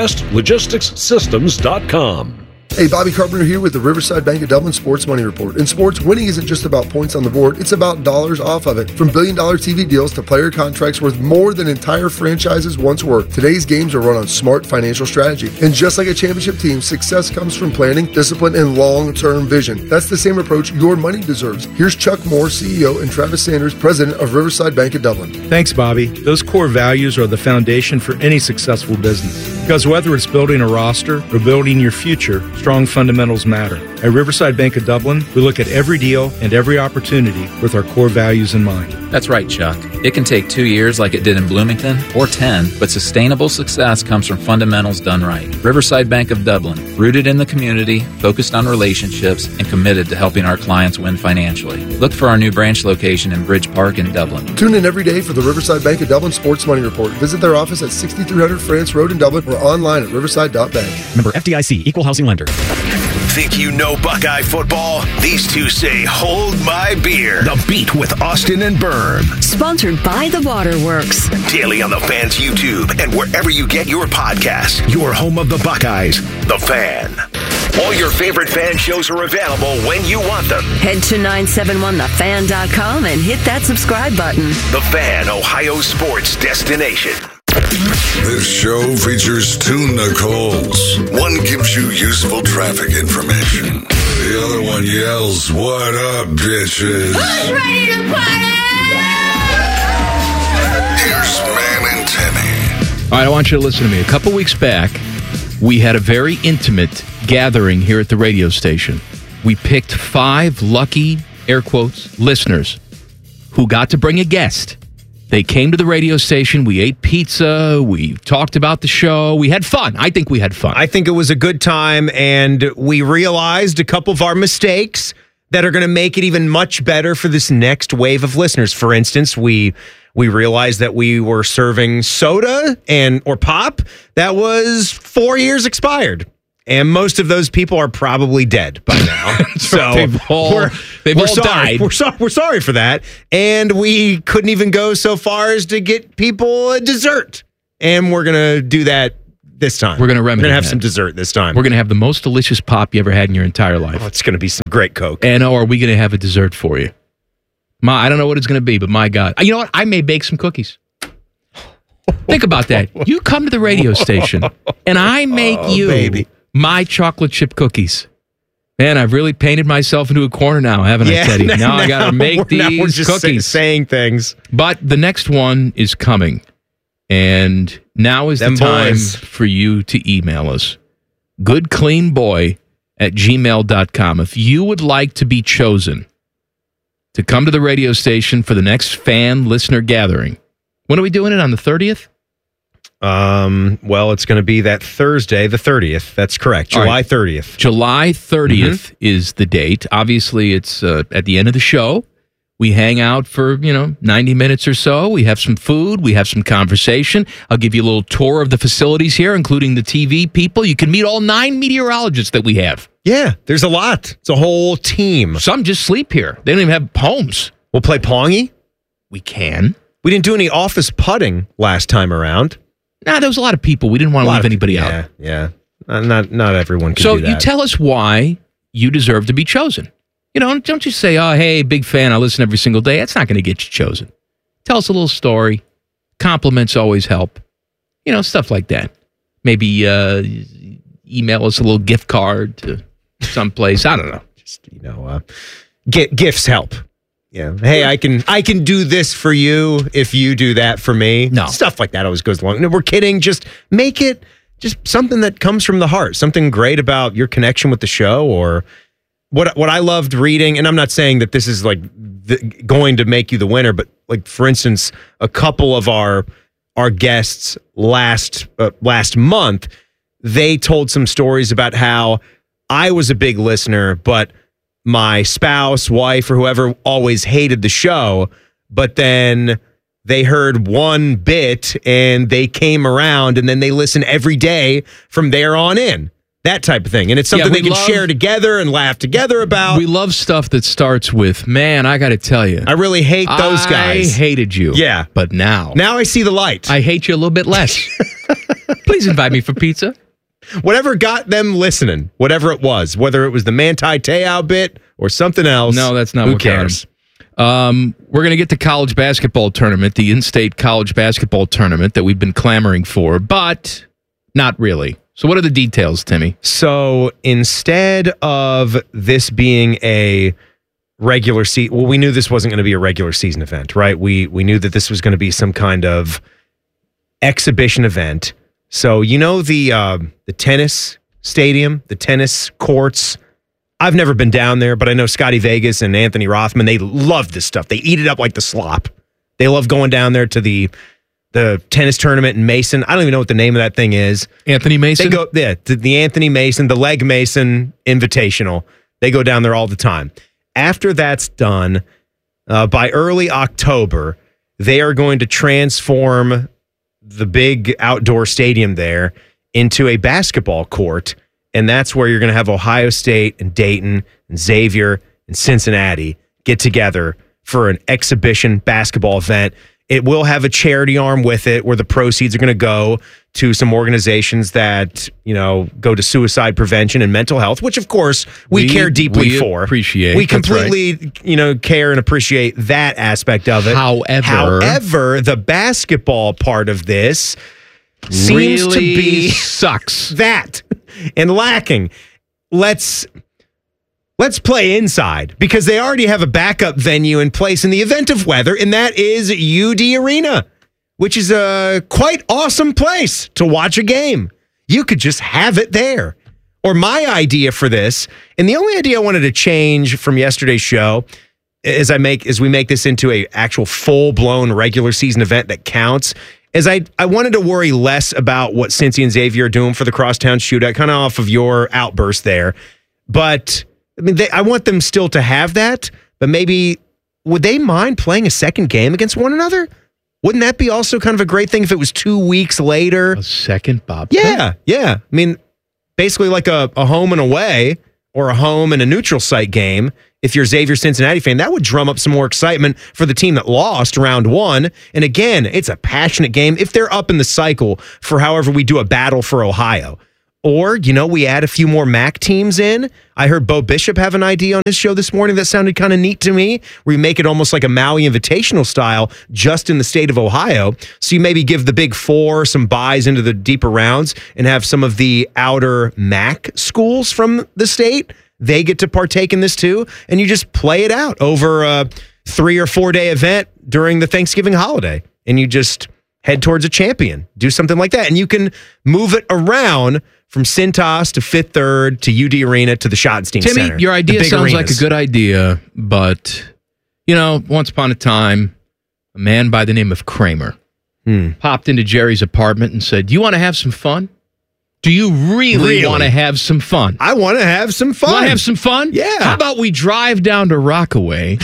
Speaker 26: MidwestLogisticsSystems.com.
Speaker 27: Hey, Bobby Carpenter here with the Riverside Bank of Dublin Sports Money Report. In sports, winning isn't just about points on the board, it's about dollars off of it. From billion-dollar TV deals to player contracts worth more than entire franchises once were, today's games are run on smart financial strategy. And just like a championship team, success comes from planning, discipline, and long-term vision. That's the same approach your money deserves. Here's Chuck Moore, CEO, and Travis Sanders, President of Riverside Bank of Dublin.
Speaker 28: Thanks, Bobby. Those core values are the foundation for any successful business. Because whether it's building a roster or building your future, strong fundamentals matter. At Riverside Bank of Dublin, we look at every deal and every opportunity with our core values in mind.
Speaker 29: That's right, Chuck. It can take 2 years like it did in Bloomington, or 10, but sustainable success comes from fundamentals done right. Riverside Bank of Dublin, rooted in the community, focused on relationships, and committed to helping our clients win financially. Look for our new branch location in Bridge Park in Dublin.
Speaker 27: Tune in every day for the Riverside Bank of Dublin Sports Money Report. Visit their office at 6300 France Road in Dublin or online at riverside.bank.
Speaker 22: Member FDIC, Equal Housing Lender.
Speaker 3: Think you know Buckeye football? These two say, hold my beer. The Beat with Austin and Berm.
Speaker 4: Sponsored by The Waterworks.
Speaker 3: Daily on the Fan's YouTube and wherever you get your podcasts. Your home of the Buckeyes, The Fan. All your favorite fan shows are available when you want them.
Speaker 4: Head to 971thefan.com and hit that subscribe button.
Speaker 3: The Fan, Ohio sports destination.
Speaker 6: This show features 2 Nicoles. One gives you useful traffic information. The other one yells, "What up, bitches?"
Speaker 12: Who's ready to party?
Speaker 6: Here's Man and Timmy.
Speaker 8: All right, I want you to listen to me. A couple weeks back, we had a very intimate gathering here at the radio station. We picked 5 lucky, air quotes, listeners who got to bring a guest. They came to the radio station. We ate pizza. We talked about the show. We had fun. I think we had fun.
Speaker 1: I think it was a good time, and we realized a couple of our mistakes that are going to make it even much better for this next wave of listeners. For instance, we realized that we were serving soda or pop that was 4 years expired. And most of those people are probably dead by now. So
Speaker 8: they've all died.
Speaker 1: We're sorry for that. And we couldn't even go so far as to get people a dessert. And we're going to do that this time.
Speaker 8: We're going to remedy
Speaker 1: We're going to have
Speaker 8: that.
Speaker 1: some dessert this time.
Speaker 8: We're going to have the most delicious pop you ever had in your entire life.
Speaker 1: Oh, it's going to be some great Coke.
Speaker 8: And are we going to have a dessert for you? I don't know what it's going to be, but my God. You know what? I may bake some cookies. Think about that. You come to the radio station, and I make my chocolate chip cookies. Man, I've really painted myself into a corner now, haven't I, Teddy? Now I got to make these cookies.
Speaker 1: Saying things.
Speaker 8: But the next one is coming. And now is the time for you to email us. goodcleanboy@gmail.com. If you would like to be chosen to come to the radio station for the next fan listener gathering. When are we doing it? On the 30th?
Speaker 1: Well, it's going to be that Thursday, the 30th. That's correct. July 30th.
Speaker 8: July 30th is the date. Obviously, it's at the end of the show. We hang out for, 90 minutes or so. We have some food. We have some conversation. I'll give you a little tour of the facilities here, including the TV people. You can meet all 9 meteorologists that we have.
Speaker 1: Yeah, there's a lot. It's a whole team.
Speaker 8: Some just sleep here. They don't even have homes.
Speaker 1: We'll play Pongy.
Speaker 8: We can.
Speaker 1: We didn't do any office putting last time around.
Speaker 8: Nah, there was a lot of people. We didn't want to leave anybody out.
Speaker 1: Yeah. Not everyone can
Speaker 8: so
Speaker 1: do that.
Speaker 8: You tell us why you deserve to be chosen. Don't just say, oh, hey, big fan, I listen every single day. That's not going to get you chosen. Tell us a little story. Compliments always help. Stuff like that. Maybe email us a little gift card to someplace. I don't know.
Speaker 1: Just, gifts help. Yeah. Hey, I can do this for you if you do that for me.
Speaker 8: No.
Speaker 1: Stuff like that always goes along. No, we're kidding. Just make it just something that comes from the heart. Something great about your connection with the show, or what I loved reading. And I'm not saying that this is going to make you the winner, but for instance, a couple of our guests last month, they told some stories about how I was a big listener, but my spouse, wife, or whoever always hated the show, but then they heard one bit and they came around and then they listen every day from there on in. That type of thing. And it's something they can share together and laugh together about.
Speaker 8: We love stuff that starts with, man, I got to tell you.
Speaker 1: I really hate those guys.
Speaker 8: I hated you.
Speaker 1: Yeah.
Speaker 8: But now
Speaker 1: I see the light.
Speaker 8: I hate you a little bit less. Please invite me for pizza.
Speaker 1: Whatever got them listening, whatever it was, whether it was the Manti Te'o bit or something else.
Speaker 8: No, that's not
Speaker 1: Who
Speaker 8: what
Speaker 1: cares?
Speaker 8: We're going to get to college basketball tournament, the in-state college basketball tournament that we've been clamoring for, but not really. So what are the details, Timmy?
Speaker 1: So instead of this being a regular season, we knew this wasn't going to be a regular season event, right? We knew that this was going to be some kind of exhibition event. So the tennis stadium, the tennis courts. I've never been down there, but I know Scotty Vegas and Anthony Rothman, they love this stuff. They eat it up like the slop. They love going down there to the tennis tournament in Mason. I don't even know what the name of that thing is.
Speaker 8: Anthony Mason?
Speaker 1: They go to the Anthony Mason, the Leg Mason Invitational. They go down there all the time. After that's done, by early October, they are going to transform the big outdoor stadium there into a basketball court. And that's where you're going to have Ohio State and Dayton and Xavier and Cincinnati get together for an exhibition basketball event. It will have a charity arm with it where the proceeds are going to go to some organizations that, go to suicide prevention and mental health, which, of course, we care deeply for.
Speaker 8: Appreciate.
Speaker 1: We completely, care and appreciate that aspect of it.
Speaker 8: However,
Speaker 1: the basketball part of this seems to be
Speaker 8: sucks.
Speaker 1: That and lacking. Let's play inside because they already have a backup venue in place in the event of weather, and that is UD Arena, which is a quite awesome place to watch a game. You could just have it there. Or my idea for this, and the only idea I wanted to change from yesterday's show, as we make this into a actual full-blown regular season event that counts, is I wanted to worry less about what Cincy and Xavier are doing for the Crosstown Shootout, kind of off of your outburst there. But I mean, I want them still to have that, but maybe would they mind playing a second game against one another? Wouldn't that be also kind of a great thing if it was 2 weeks later?
Speaker 8: A second Bob?
Speaker 1: Yeah. I mean, basically like a home and away or a home and a neutral site game. If you're a Xavier Cincinnati fan, that would drum up some more excitement for the team that lost round one. And again, it's a passionate game if they're up in the cycle for however we do a battle for Ohio. Or, we add a few more MAC teams in. I heard Bo Bishop have an idea on his show this morning that sounded kind of neat to me, where you make it almost like a Maui Invitational style just in the state of Ohio. So you maybe give the Big Four some buys into the deeper rounds and have some of the outer MAC schools from the state. They get to partake in this too. And you just play it out over a 3 or 4 day event during the Thanksgiving holiday. And you just head towards a champion. Do something like that. And you can move it around from Cintas to Fifth Third to UD Arena to the Schottenstein Center.
Speaker 8: Timmy, your idea sounds like a good idea, but, once upon a time, a man by the name of Kramer popped into Jerry's apartment and said, "You want to have some fun? Do you really want to have some fun?"
Speaker 1: I want to have some fun.
Speaker 8: You want to have some fun?
Speaker 1: Yeah.
Speaker 8: How about we drive down to Rockaway,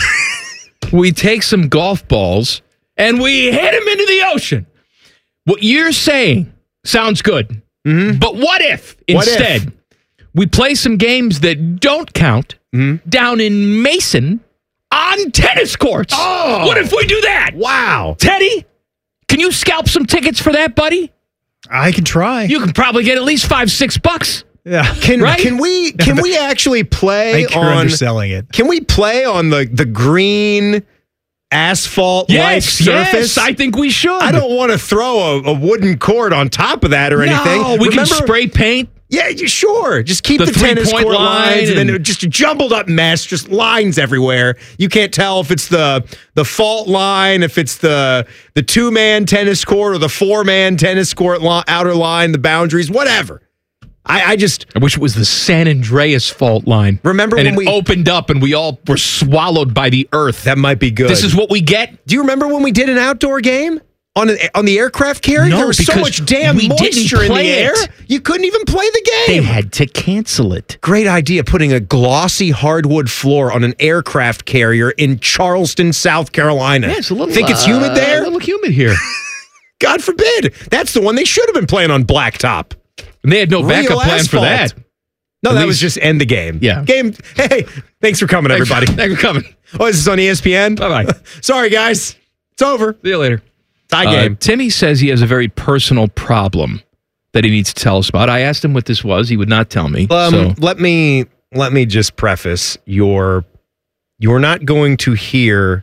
Speaker 8: we take some golf balls, and we hit them into the ocean? What you're saying sounds good. Mm-hmm. But what if instead we play some games that don't count down in Mason on tennis courts?
Speaker 1: Oh,
Speaker 8: what if we do that?
Speaker 1: Wow.
Speaker 8: Teddy, can you scalp some tickets for that, buddy?
Speaker 9: I can try.
Speaker 8: You can probably get at least $5-6.
Speaker 9: Yeah.
Speaker 1: Can we actually play on
Speaker 9: underselling it?
Speaker 1: Can we play on the green asphalt-like surface?
Speaker 8: Yes, I think we should.
Speaker 1: I don't want to throw a wooden court on top of that or anything.
Speaker 8: No, we can spray paint.
Speaker 1: Yeah, sure. Just keep the tennis court lines and then just a jumbled up mess, just lines everywhere. You can't tell if it's the fault line, if it's the 2-man tennis court or the 4-man tennis court outer line, the boundaries, whatever. I
Speaker 8: wish it was the San Andreas fault line.
Speaker 1: Remember
Speaker 8: when
Speaker 1: we
Speaker 8: opened up and we all were swallowed by the earth?
Speaker 1: That might be good.
Speaker 8: This is what we get.
Speaker 1: Do you remember when we did an outdoor game on the aircraft carrier?
Speaker 8: No,
Speaker 1: there was so much damn moisture in the air. You couldn't even play the game.
Speaker 8: They had to cancel it.
Speaker 1: Great idea, putting a glossy hardwood floor on an aircraft carrier in Charleston, South Carolina.
Speaker 8: Yeah, it's a little.
Speaker 1: Think it's humid there?
Speaker 8: A little humid here.
Speaker 1: God forbid. That's the one they should have been playing on blacktop.
Speaker 8: And they had no backup plan for that.
Speaker 1: No, that was just end the game.
Speaker 8: Yeah.
Speaker 1: Game. Hey, thanks for coming, everybody.
Speaker 8: Thanks for coming.
Speaker 1: Oh, this is on ESPN?
Speaker 8: Bye-bye.
Speaker 1: Sorry, guys. It's over.
Speaker 8: See you later.
Speaker 1: Tie game.
Speaker 8: Timmy says he has a very personal problem that he needs to tell us about. I asked him what this was. He would not tell me.
Speaker 1: Let me just preface you're not going to hear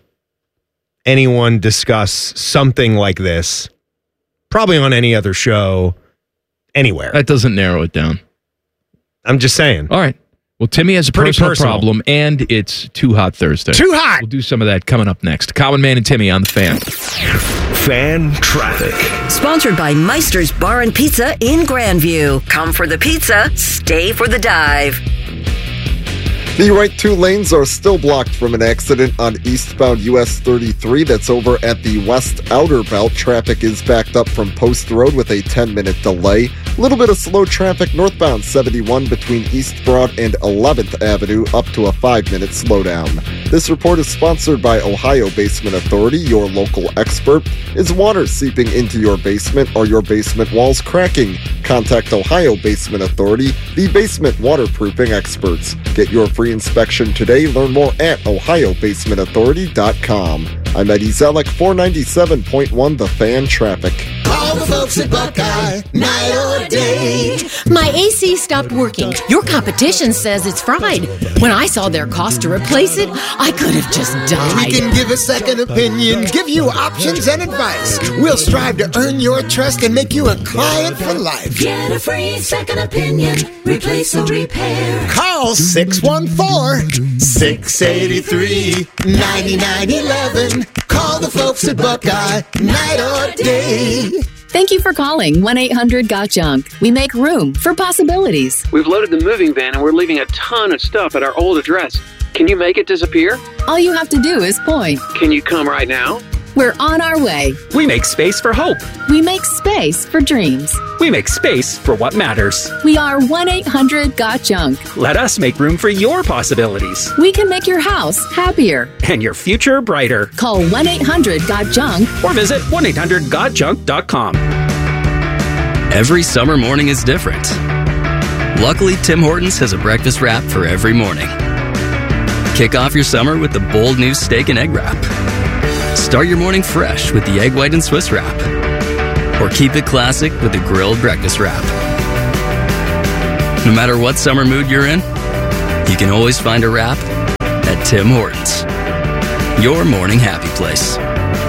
Speaker 1: anyone discuss something like this probably on any other show anywhere.
Speaker 8: That doesn't narrow it down.
Speaker 1: I'm just saying.
Speaker 8: All right. Well, Timmy has a personal problem, and it's Too Hot Thursday.
Speaker 1: Too hot!
Speaker 8: We'll do some of that coming up next. Common Man and Timmy on the Fan.
Speaker 3: Fan Traffic.
Speaker 4: Sponsored by Meister's Bar and Pizza in Grandview. Come for the pizza, stay for the dive.
Speaker 2: The right 2 lanes are still blocked from an accident on eastbound US 33 that's over at the West Outer Belt. Traffic is backed up from Post Road with a 10-minute delay. A little bit of slow traffic northbound 71 between East Broad and 11th Avenue, up to a 5-minute slowdown. This report is sponsored by Ohio Basement Authority, your local expert. Is water seeping into your basement or your basement walls cracking? Contact Ohio Basement Authority, the basement waterproofing experts. Get your free inspection today. Learn more at ohiobasementauthority.com. I'm Eddie Zellick, 497.1 The Fan Traffic.
Speaker 5: Call the folks at Buckeye, night or day.
Speaker 20: My AC stopped working. Your competition says it's fried. When I saw their cost to replace it, I could have just died.
Speaker 5: We can give a second opinion, give you options and advice. We'll strive to earn your trust and make you a client for life.
Speaker 12: Get a free second opinion, replace or repair.
Speaker 5: Call 614-683-9911. Call the folks at Buckeye, night or day.
Speaker 20: Thank you for calling 1-800-GOT-JUNK. We make room for possibilities.
Speaker 7: We've loaded the moving van and we're leaving a ton of stuff at our old address. Can you make it disappear?
Speaker 20: All you have to do is point.
Speaker 7: Can you come right now?
Speaker 20: We're on our way.
Speaker 10: We make space for hope.
Speaker 20: We make space for dreams.
Speaker 10: We make space for what matters.
Speaker 20: We are 1-800-GOT-JUNK.
Speaker 10: Let us make room for your possibilities.
Speaker 20: We can make your house happier.
Speaker 10: And your future brighter.
Speaker 20: Call 1-800-GOT-JUNK.
Speaker 10: Or visit 1-800-GOT-JUNK.com.
Speaker 11: Every summer morning is different. Luckily, Tim Hortons has a breakfast wrap for every morning. Kick off your summer with the bold new steak and egg wrap. Start your morning fresh with the egg white and Swiss wrap. Or keep it classic with the grilled breakfast wrap. No matter what summer mood you're in, you can always find a wrap at Tim Hortons. Your morning happy place.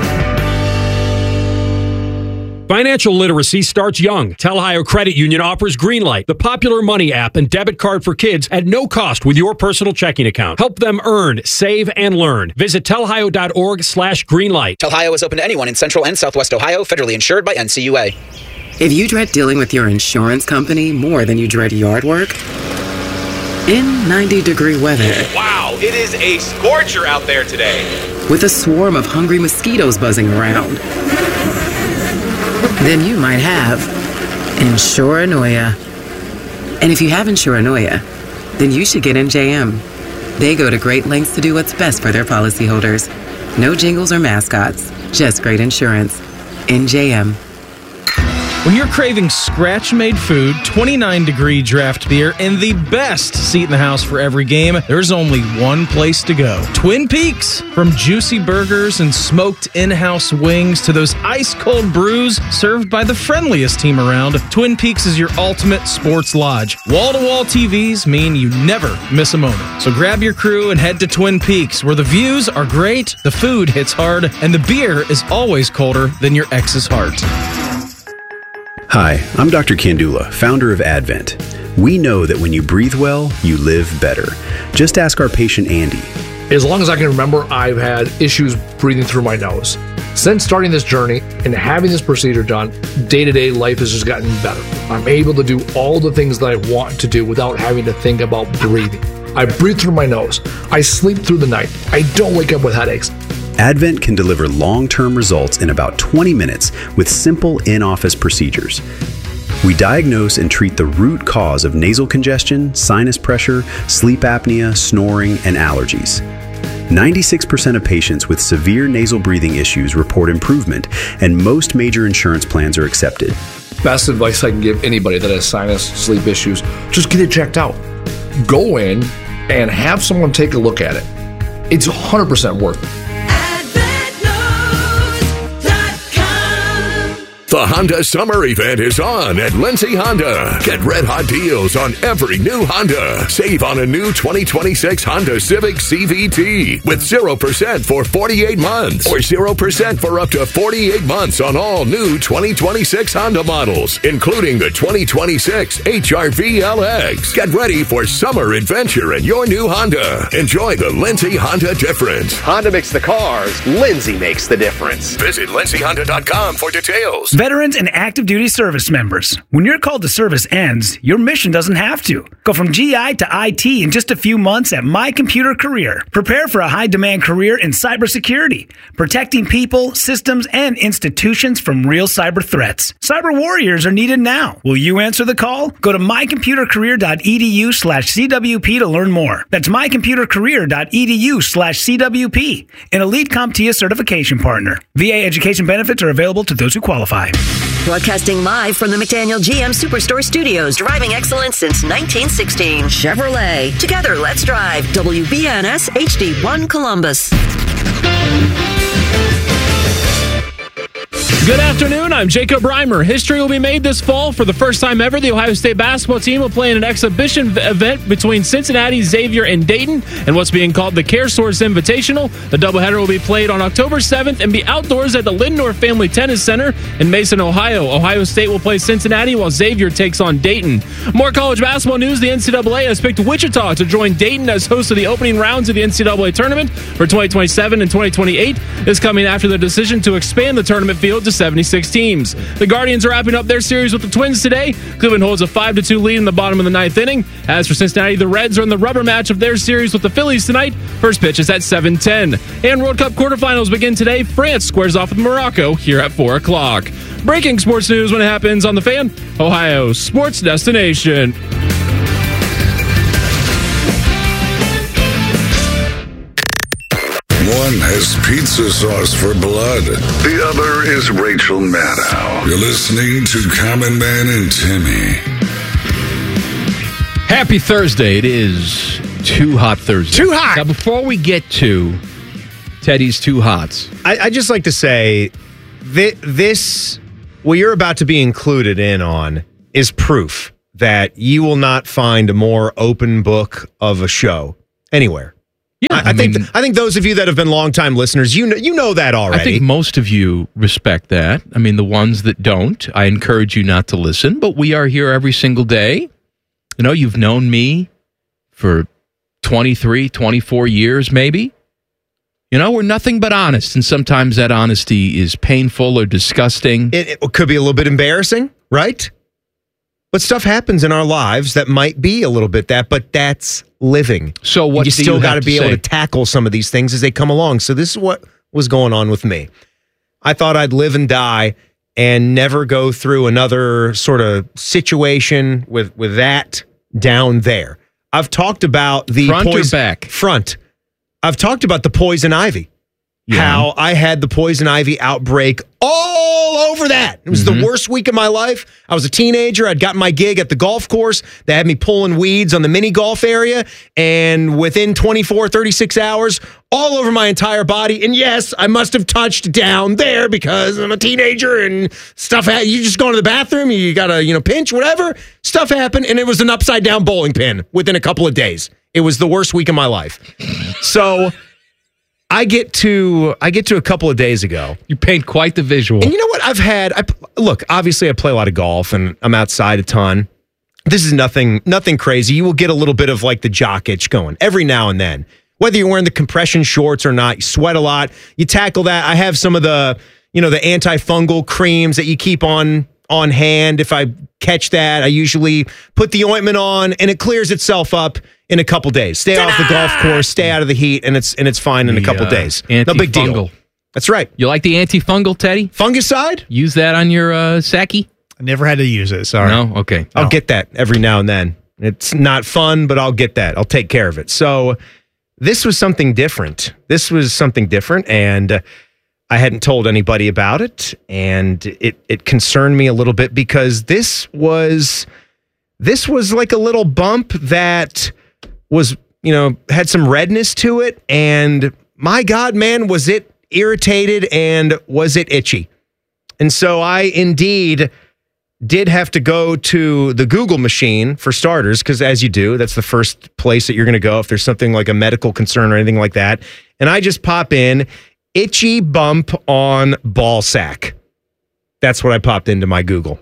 Speaker 26: Financial literacy starts young. Ohio Credit Union offers Greenlight, the popular money app and debit card for kids at no cost with your personal checking account. Help them earn, save, and learn. Visit telhio.org/greenlight.
Speaker 13: Telhio is open to anyone in Central and Southwest Ohio, federally insured by NCUA.
Speaker 14: If you dread dealing with your insurance company more than you dread yard work, in 90-degree weather,
Speaker 15: wow, it is a scorcher out there today.
Speaker 14: With a swarm of hungry mosquitoes buzzing around, then you might have Insuranoia. And if you have Insuranoia, then you should get NJM. They go to great lengths to do what's best for their policyholders. No jingles or mascots, just great insurance. NJM.
Speaker 16: When you're craving scratch-made food, 29-degree draft beer, and the best seat in the house for every game, there's only one place to go. Twin Peaks. From juicy burgers and smoked in-house wings to those ice-cold brews served by the friendliest team around, Twin Peaks is your ultimate sports lodge. Wall-to-wall TVs mean you never miss a moment. So grab your crew and head to Twin Peaks, where the views are great, the food hits hard, and the beer is always colder than your ex's heart.
Speaker 17: Hi, I'm Dr. Kandula, founder of Advent. We know that when you breathe well, you live better. Just ask our patient Andy.
Speaker 19: As long as I can remember, I've had issues breathing through my nose. Since starting this journey and having this procedure done, day-to-day life has just gotten better. I'm able to do all the things that I want to do without having to think about breathing. I breathe through my nose. I sleep through the night. I don't wake up with headaches.
Speaker 17: Advent can deliver long-term results in about 20 minutes with simple in-office procedures. We diagnose and treat the root cause of nasal congestion, sinus pressure, sleep apnea, snoring, and allergies. 96% of patients with severe nasal breathing issues report improvement, and most major insurance plans are accepted.
Speaker 19: Best advice I can give anybody that has sinus, sleep issues, just get it checked out. Go in and have someone take a look at it. It's 100% worth it.
Speaker 3: The Honda Summer Event is on at Lindsay Honda. Get red hot deals on every new Honda. Save on a new 2026 Honda Civic CVT with 0% for 48 months or 0% for up to 48 months on all new 2026 Honda models, including the 2026 HR-V LX. Get ready for summer adventure in your new Honda. Enjoy the Lindsay Honda difference.
Speaker 15: Honda makes the cars, Lindsay makes the difference.
Speaker 3: Visit lindsayhonda.com for details.
Speaker 30: Veterans and active duty service members. When your call to service ends, your mission doesn't have to. Go from GI to IT in just a few months at My Computer Career. Prepare for a high-demand career in cybersecurity, protecting people, systems, and institutions from real cyber threats. Cyber warriors are needed now. Will you answer the call? Go to mycomputercareer.edu/CWP to learn more. That's mycomputercareer.edu/CWP, an Elite CompTIA certification partner. VA education benefits are available to those who qualify.
Speaker 4: Broadcasting live from the McDaniel GM Superstore Studios, driving excellence since 1916. Chevrolet. Together, let's drive. WBNS HD1 Columbus.
Speaker 31: Good afternoon, I'm Jacob Reimer. History will be made this fall. For the first time ever, the Ohio State basketball team will play in an exhibition event between Cincinnati, Xavier, and Dayton in what's being called the CareSource Invitational. The doubleheader will be played on October 7th and be outdoors at the Lindor Family Tennis Center in Mason, Ohio. Ohio State will play Cincinnati while Xavier takes on Dayton. More college basketball news. The NCAA has picked Wichita to join Dayton as host of the opening rounds of the NCAA tournament for 2027 and 2028. This coming after the decision to expand the tournament field field to 76 teams. The Guardians are wrapping up their series with the Twins today. Cleveland holds a 5-2 lead in the bottom of the ninth inning. As for Cincinnati, the Reds are in the rubber match of their series with the Phillies tonight. First pitch is at 7:10. And World Cup quarterfinals begin today. France squares off with Morocco here at 4 o'clock. Breaking sports news when it happens on The Fan, Ohio sports destination.
Speaker 6: One has pizza sauce for blood. The other is Rachel Maddow. You're listening to Common Man and Timmy.
Speaker 8: Happy Thursday. It is Too Hot Thursday.
Speaker 1: Too hot!
Speaker 8: Now, before we get to Teddy's Too Hots,
Speaker 1: I just like to say this, what you're about to be included in on, is proof that you will not find a more open book of a show anywhere.
Speaker 8: Yeah,
Speaker 1: I think those of you that have been longtime listeners, you know that already.
Speaker 8: I think most of you respect that. I mean, the ones that don't, I encourage you not to listen, but we are here every single day. You know, you've known me for 23, 24 years maybe. You know, we're nothing but honest, and sometimes that honesty is painful or disgusting.
Speaker 1: It could be a little bit embarrassing, right? But stuff happens in our lives that might be a little bit that, but that's living.
Speaker 8: So what
Speaker 1: you
Speaker 8: do
Speaker 1: still
Speaker 8: you
Speaker 1: got
Speaker 8: have
Speaker 1: to be
Speaker 8: to
Speaker 1: able
Speaker 8: say?
Speaker 1: to tackle some of these things as they come along. So this is what was going on with me. I thought I'd live and die and never go through another sort of situation with that down there. I've talked about the
Speaker 8: Front or back?
Speaker 1: Front. I've talked about the poison ivy.
Speaker 8: Yeah.
Speaker 1: How I had the poison ivy outbreak all over that. It was the worst week of my life. I was a teenager. I'd gotten my gig at the golf course. They had me pulling weeds on the mini golf area. And within 24, 36 hours, all over my entire body. And yes, I must have touched down there because I'm a teenager and stuff. You just go to the bathroom, you got to, pinch, whatever. Stuff happened. And it was an upside down bowling pin within a couple of days. It was the worst week of my life. So I get to a couple of days ago.
Speaker 8: You paint quite the visual.
Speaker 1: And you know what? Look, obviously I play a lot of golf and I'm outside a ton. This is nothing crazy. You will get a little bit of like the jock itch going every now and then. Whether you're wearing the compression shorts or not, you sweat a lot. You tackle that. I have some of the, the antifungal creams that you keep on hand. If I catch that, I usually put the ointment on and it clears itself up in a couple days. Stay off the golf course, stay out of the heat, and it's fine in a couple days. No big deal. That's right.
Speaker 8: You like the antifungal, Teddy?
Speaker 1: Fungicide?
Speaker 8: Use that on your Saki?
Speaker 9: I never had to use it. Sorry.
Speaker 8: No? Okay.
Speaker 1: I'll get that every now and then. It's not fun, but I'll get that. I'll take care of it. So this was something different. And I hadn't told anybody about it, and it concerned me a little bit because this was like a little bump that was, had some redness to it, and my God, man, was it irritated and was it itchy. And so I indeed did have to go to the Google machine for starters, because as you do, that's the first place that you're going to go if there's something like a medical concern or anything like that. And I just pop in itchy bump on ball sack. That's what I popped into my Google.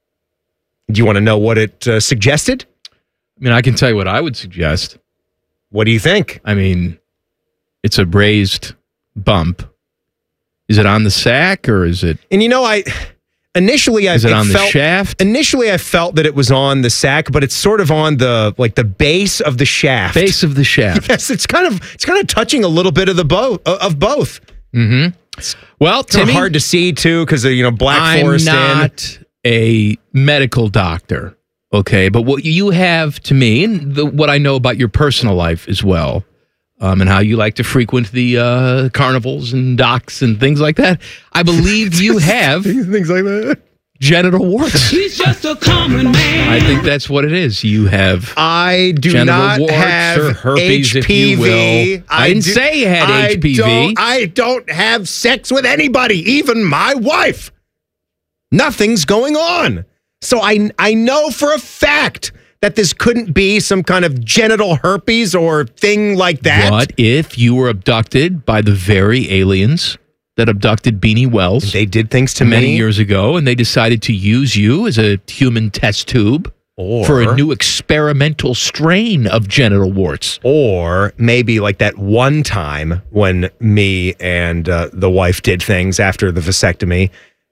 Speaker 1: Do you want to know what it suggested?
Speaker 8: I mean, I can tell you what I would suggest.
Speaker 1: What do you think?
Speaker 8: I mean, it's a raised bump. Is it on the sack or is it?
Speaker 1: And initially I
Speaker 8: felt the shaft?
Speaker 1: Initially I felt that it was on the sack, but it's sort of on the base of the shaft.
Speaker 8: Base of the shaft.
Speaker 1: Yes, it's kind of touching a little bit of both.
Speaker 8: Mm-hmm. Well,
Speaker 1: it's Timmy, hard to see too because of Black Forest.
Speaker 8: I'm not a medical doctor, okay, but what you have to me, and what I know about your personal life as well, and how you like to frequent the carnivals and docks and things like that, I believe you have
Speaker 1: things like that.
Speaker 8: Genital warts.
Speaker 12: He's just a common man.
Speaker 8: I think that's what it is. You have.
Speaker 1: I do
Speaker 8: genital
Speaker 1: not
Speaker 8: warts
Speaker 1: have
Speaker 8: or herpes,
Speaker 1: HPV.
Speaker 8: if you will. I didn't say you had HPV.
Speaker 1: I don't have sex with anybody, even my wife. Nothing's going on. So I know for a fact that this couldn't be some kind of genital herpes or thing like that.
Speaker 8: What if you were abducted by the very aliens that abducted Beanie Wells?
Speaker 1: They did things to
Speaker 8: many
Speaker 1: me
Speaker 8: years ago, and they decided to use you as a human test tube for a new experimental strain of genital warts.
Speaker 1: Or maybe like that one time when me and the wife did things after the vasectomy,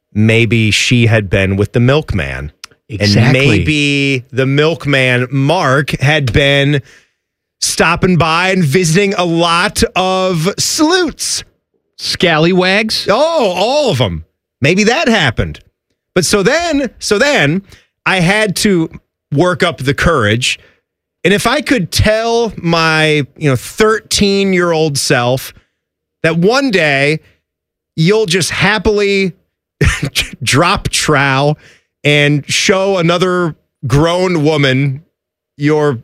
Speaker 1: maybe she had been with the milkman.
Speaker 8: Exactly.
Speaker 1: And maybe the milkman, Mark, had been stopping by and visiting a lot of sleuths.
Speaker 8: Scallywags?
Speaker 1: Oh, all of them. Maybe that happened. But so then I had to work up the courage. And if I could tell my 13-year-old self that one day you'll just happily drop trow and show another grown woman your,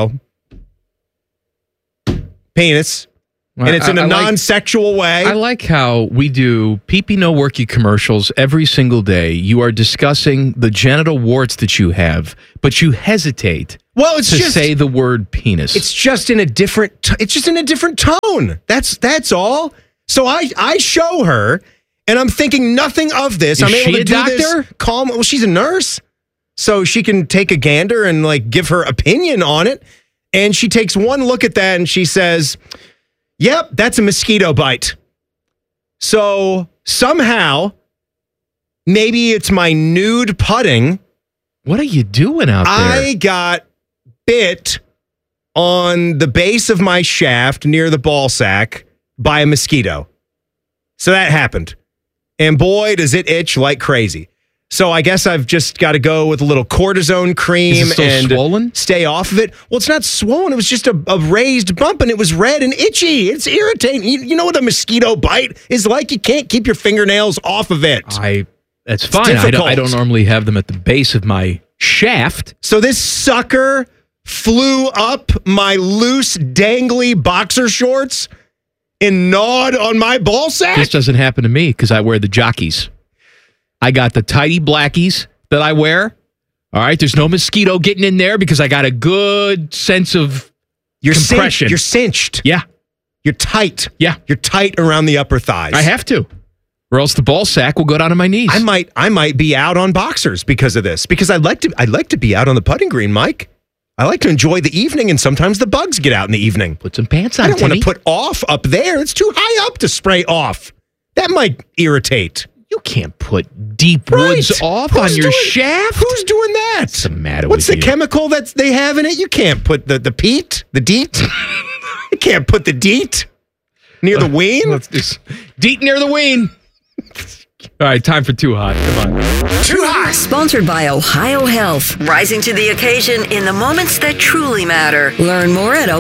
Speaker 1: penis. And it's in a non-sexual way.
Speaker 8: I like how we do Pee-Pee No Worky commercials every single day. You are discussing the genital warts that you have, but you hesitate to say the word penis.
Speaker 1: It's just in a different tone. That's all. So I show her, and I'm thinking nothing of this. I'm able to do this calm. Well, she's a nurse, so she can take a gander and give her opinion on it. And she takes one look at that and she says, "Yep, that's a mosquito bite." So somehow, maybe it's my nude putting.
Speaker 8: What are you doing out there?
Speaker 1: I got bit on the base of my shaft near the ball sack by a mosquito. So that happened. And boy, does it itch like crazy. So I guess I've just got to go with a little cortisone cream.
Speaker 8: Is it still
Speaker 1: and
Speaker 8: swollen?
Speaker 1: Stay off of it. Well, it's not swollen. It was just a raised bump, and it was red and itchy. It's irritating. You know what a mosquito bite is like? You can't keep your fingernails off of it.
Speaker 8: That's fine. I don't normally have them at the base of my shaft.
Speaker 1: So this sucker flew up my loose, dangly boxer shorts and gnawed on my ball sack.
Speaker 8: This doesn't happen to me because I wear the jockeys. I got the tighty blackies that I wear. All right, there's no mosquito getting in there because I got a good sense of compression.
Speaker 1: You're cinched.
Speaker 8: Yeah.
Speaker 1: You're tight.
Speaker 8: Yeah.
Speaker 1: You're tight around the upper thighs.
Speaker 8: I have to. Or else the ball sack will go down to my knees.
Speaker 1: I might be out on boxers because of this. Because I'd like to be out on the putting green, Mike. I like to enjoy the evening, and sometimes the bugs get out in the evening.
Speaker 8: Put some pants on,
Speaker 1: I don't want to put off up there. It's too high up to spray off. That might irritate.
Speaker 8: You can't put deep woods off on your shaft.
Speaker 1: Who's doing that?
Speaker 8: What's the matter
Speaker 1: What's
Speaker 8: with
Speaker 1: the
Speaker 8: you?
Speaker 1: chemical that they have in it? You can't put the DEET. You can't put the DEET near the ween.
Speaker 8: Let's just DEET near the ween. All right, time for Too Hot. Come on.
Speaker 4: Too Hot. Sponsored by Ohio Health. Rising to the occasion in the moments that truly matter. Learn more at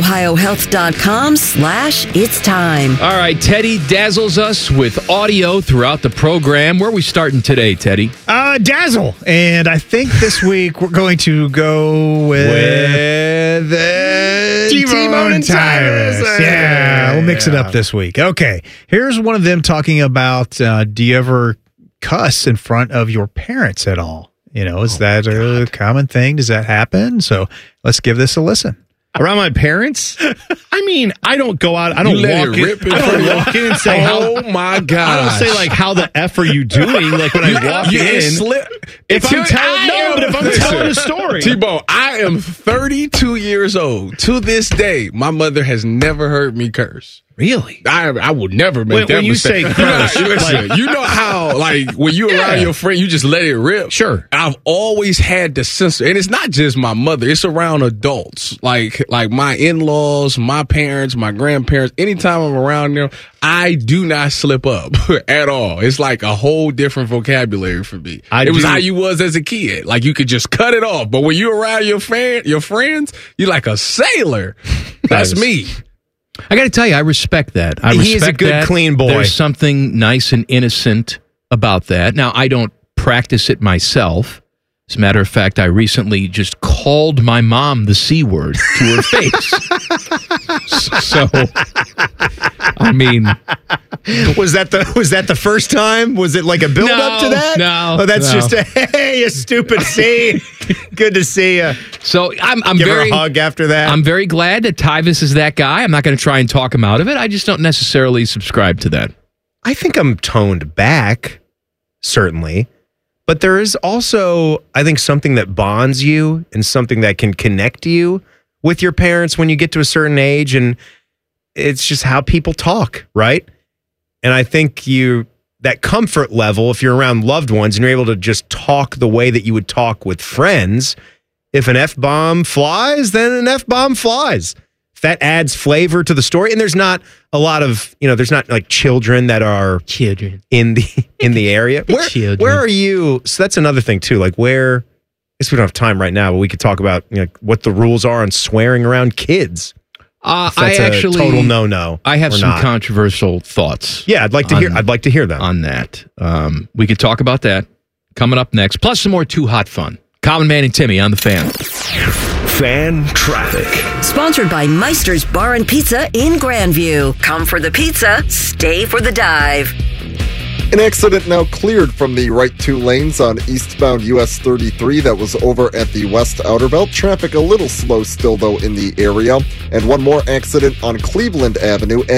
Speaker 4: ohiohealth.com/it's time.
Speaker 8: All right, Teddy dazzles us with audio throughout the program. Where are we starting today, Teddy?
Speaker 9: Dazzle. And I think this week we're going to go with T-Bone and Tyrus. Yeah, we'll mix it up this week. Okay, here's one of them talking about, do you ever cuss in front of your parents at all? Is that a common thing? Does that happen? So let's give this a listen.
Speaker 2: Around my parents? I mean, I don't go out. I don't walk in and say,
Speaker 5: "Oh my God!"
Speaker 2: I don't say how the F are you doing? Like when I walk in. If I'm telling a story,
Speaker 5: T-Bone, I am 32 years old. To this day, my mother has never heard me curse.
Speaker 2: Really?
Speaker 5: I would never make that
Speaker 2: when you
Speaker 5: mistake.
Speaker 2: say curse,
Speaker 5: you know how when you around your friend, you just let it rip.
Speaker 2: Sure.
Speaker 5: I've always had the censor, and it's not just my mother; it's around adults, like my in-laws, my parents, my grandparents. Anytime I'm around them, I do not slip up at all. It's like a whole different vocabulary for me. It was how you was as a kid. Like you could just cut it off, but when you're around your friends, you're like a sailor. That's me.
Speaker 8: I got to tell you, I respect that.
Speaker 1: He's a good, clean boy.
Speaker 8: There's something nice and innocent about that. Now, I don't practice it myself. As a matter of fact, I recently just called my mom the C word to her face. So, I mean,
Speaker 1: was that the first time? Was it like a build up to that?
Speaker 8: No.
Speaker 1: Oh, that's just a hey, you stupid C. Good to see you.
Speaker 8: So I'm
Speaker 1: Give
Speaker 8: very
Speaker 1: her a hug after that.
Speaker 8: I'm very glad that Tyvis is that guy. I'm not going to try and talk him out of it. I just don't necessarily subscribe to that.
Speaker 1: I think I'm toned back, certainly. But there is also, I think, something that bonds you and something that can connect you with your parents when you get to a certain age. And it's just how people talk, right? And I think you that comfort level if you're around loved ones and you're able to just talk the way that you would talk with friends. If an F-bomb flies, then an F-bomb flies. If that adds flavor to the story, and there's not a lot of, there's not like children that are in the area. Where are you? So that's another thing too. Like where, I guess we don't have time right now, but we could talk about what the rules are on swearing around kids.
Speaker 8: I actually
Speaker 1: total no.
Speaker 8: I have some controversial thoughts.
Speaker 1: Yeah, I'd like to hear them
Speaker 8: on that. We could talk about that coming up next. Plus some more Too Hot fun. Common Man and Timmy on the Fan.
Speaker 3: Fan traffic.
Speaker 4: Sponsored by Meister's Bar and Pizza in Grandview. Come for the pizza, stay for the dive.
Speaker 7: An accident now cleared from the right 2 lanes on eastbound US 33 that was over at the West Outer Belt. Traffic a little slow still, though, in the area. And one more accident on Cleveland Avenue at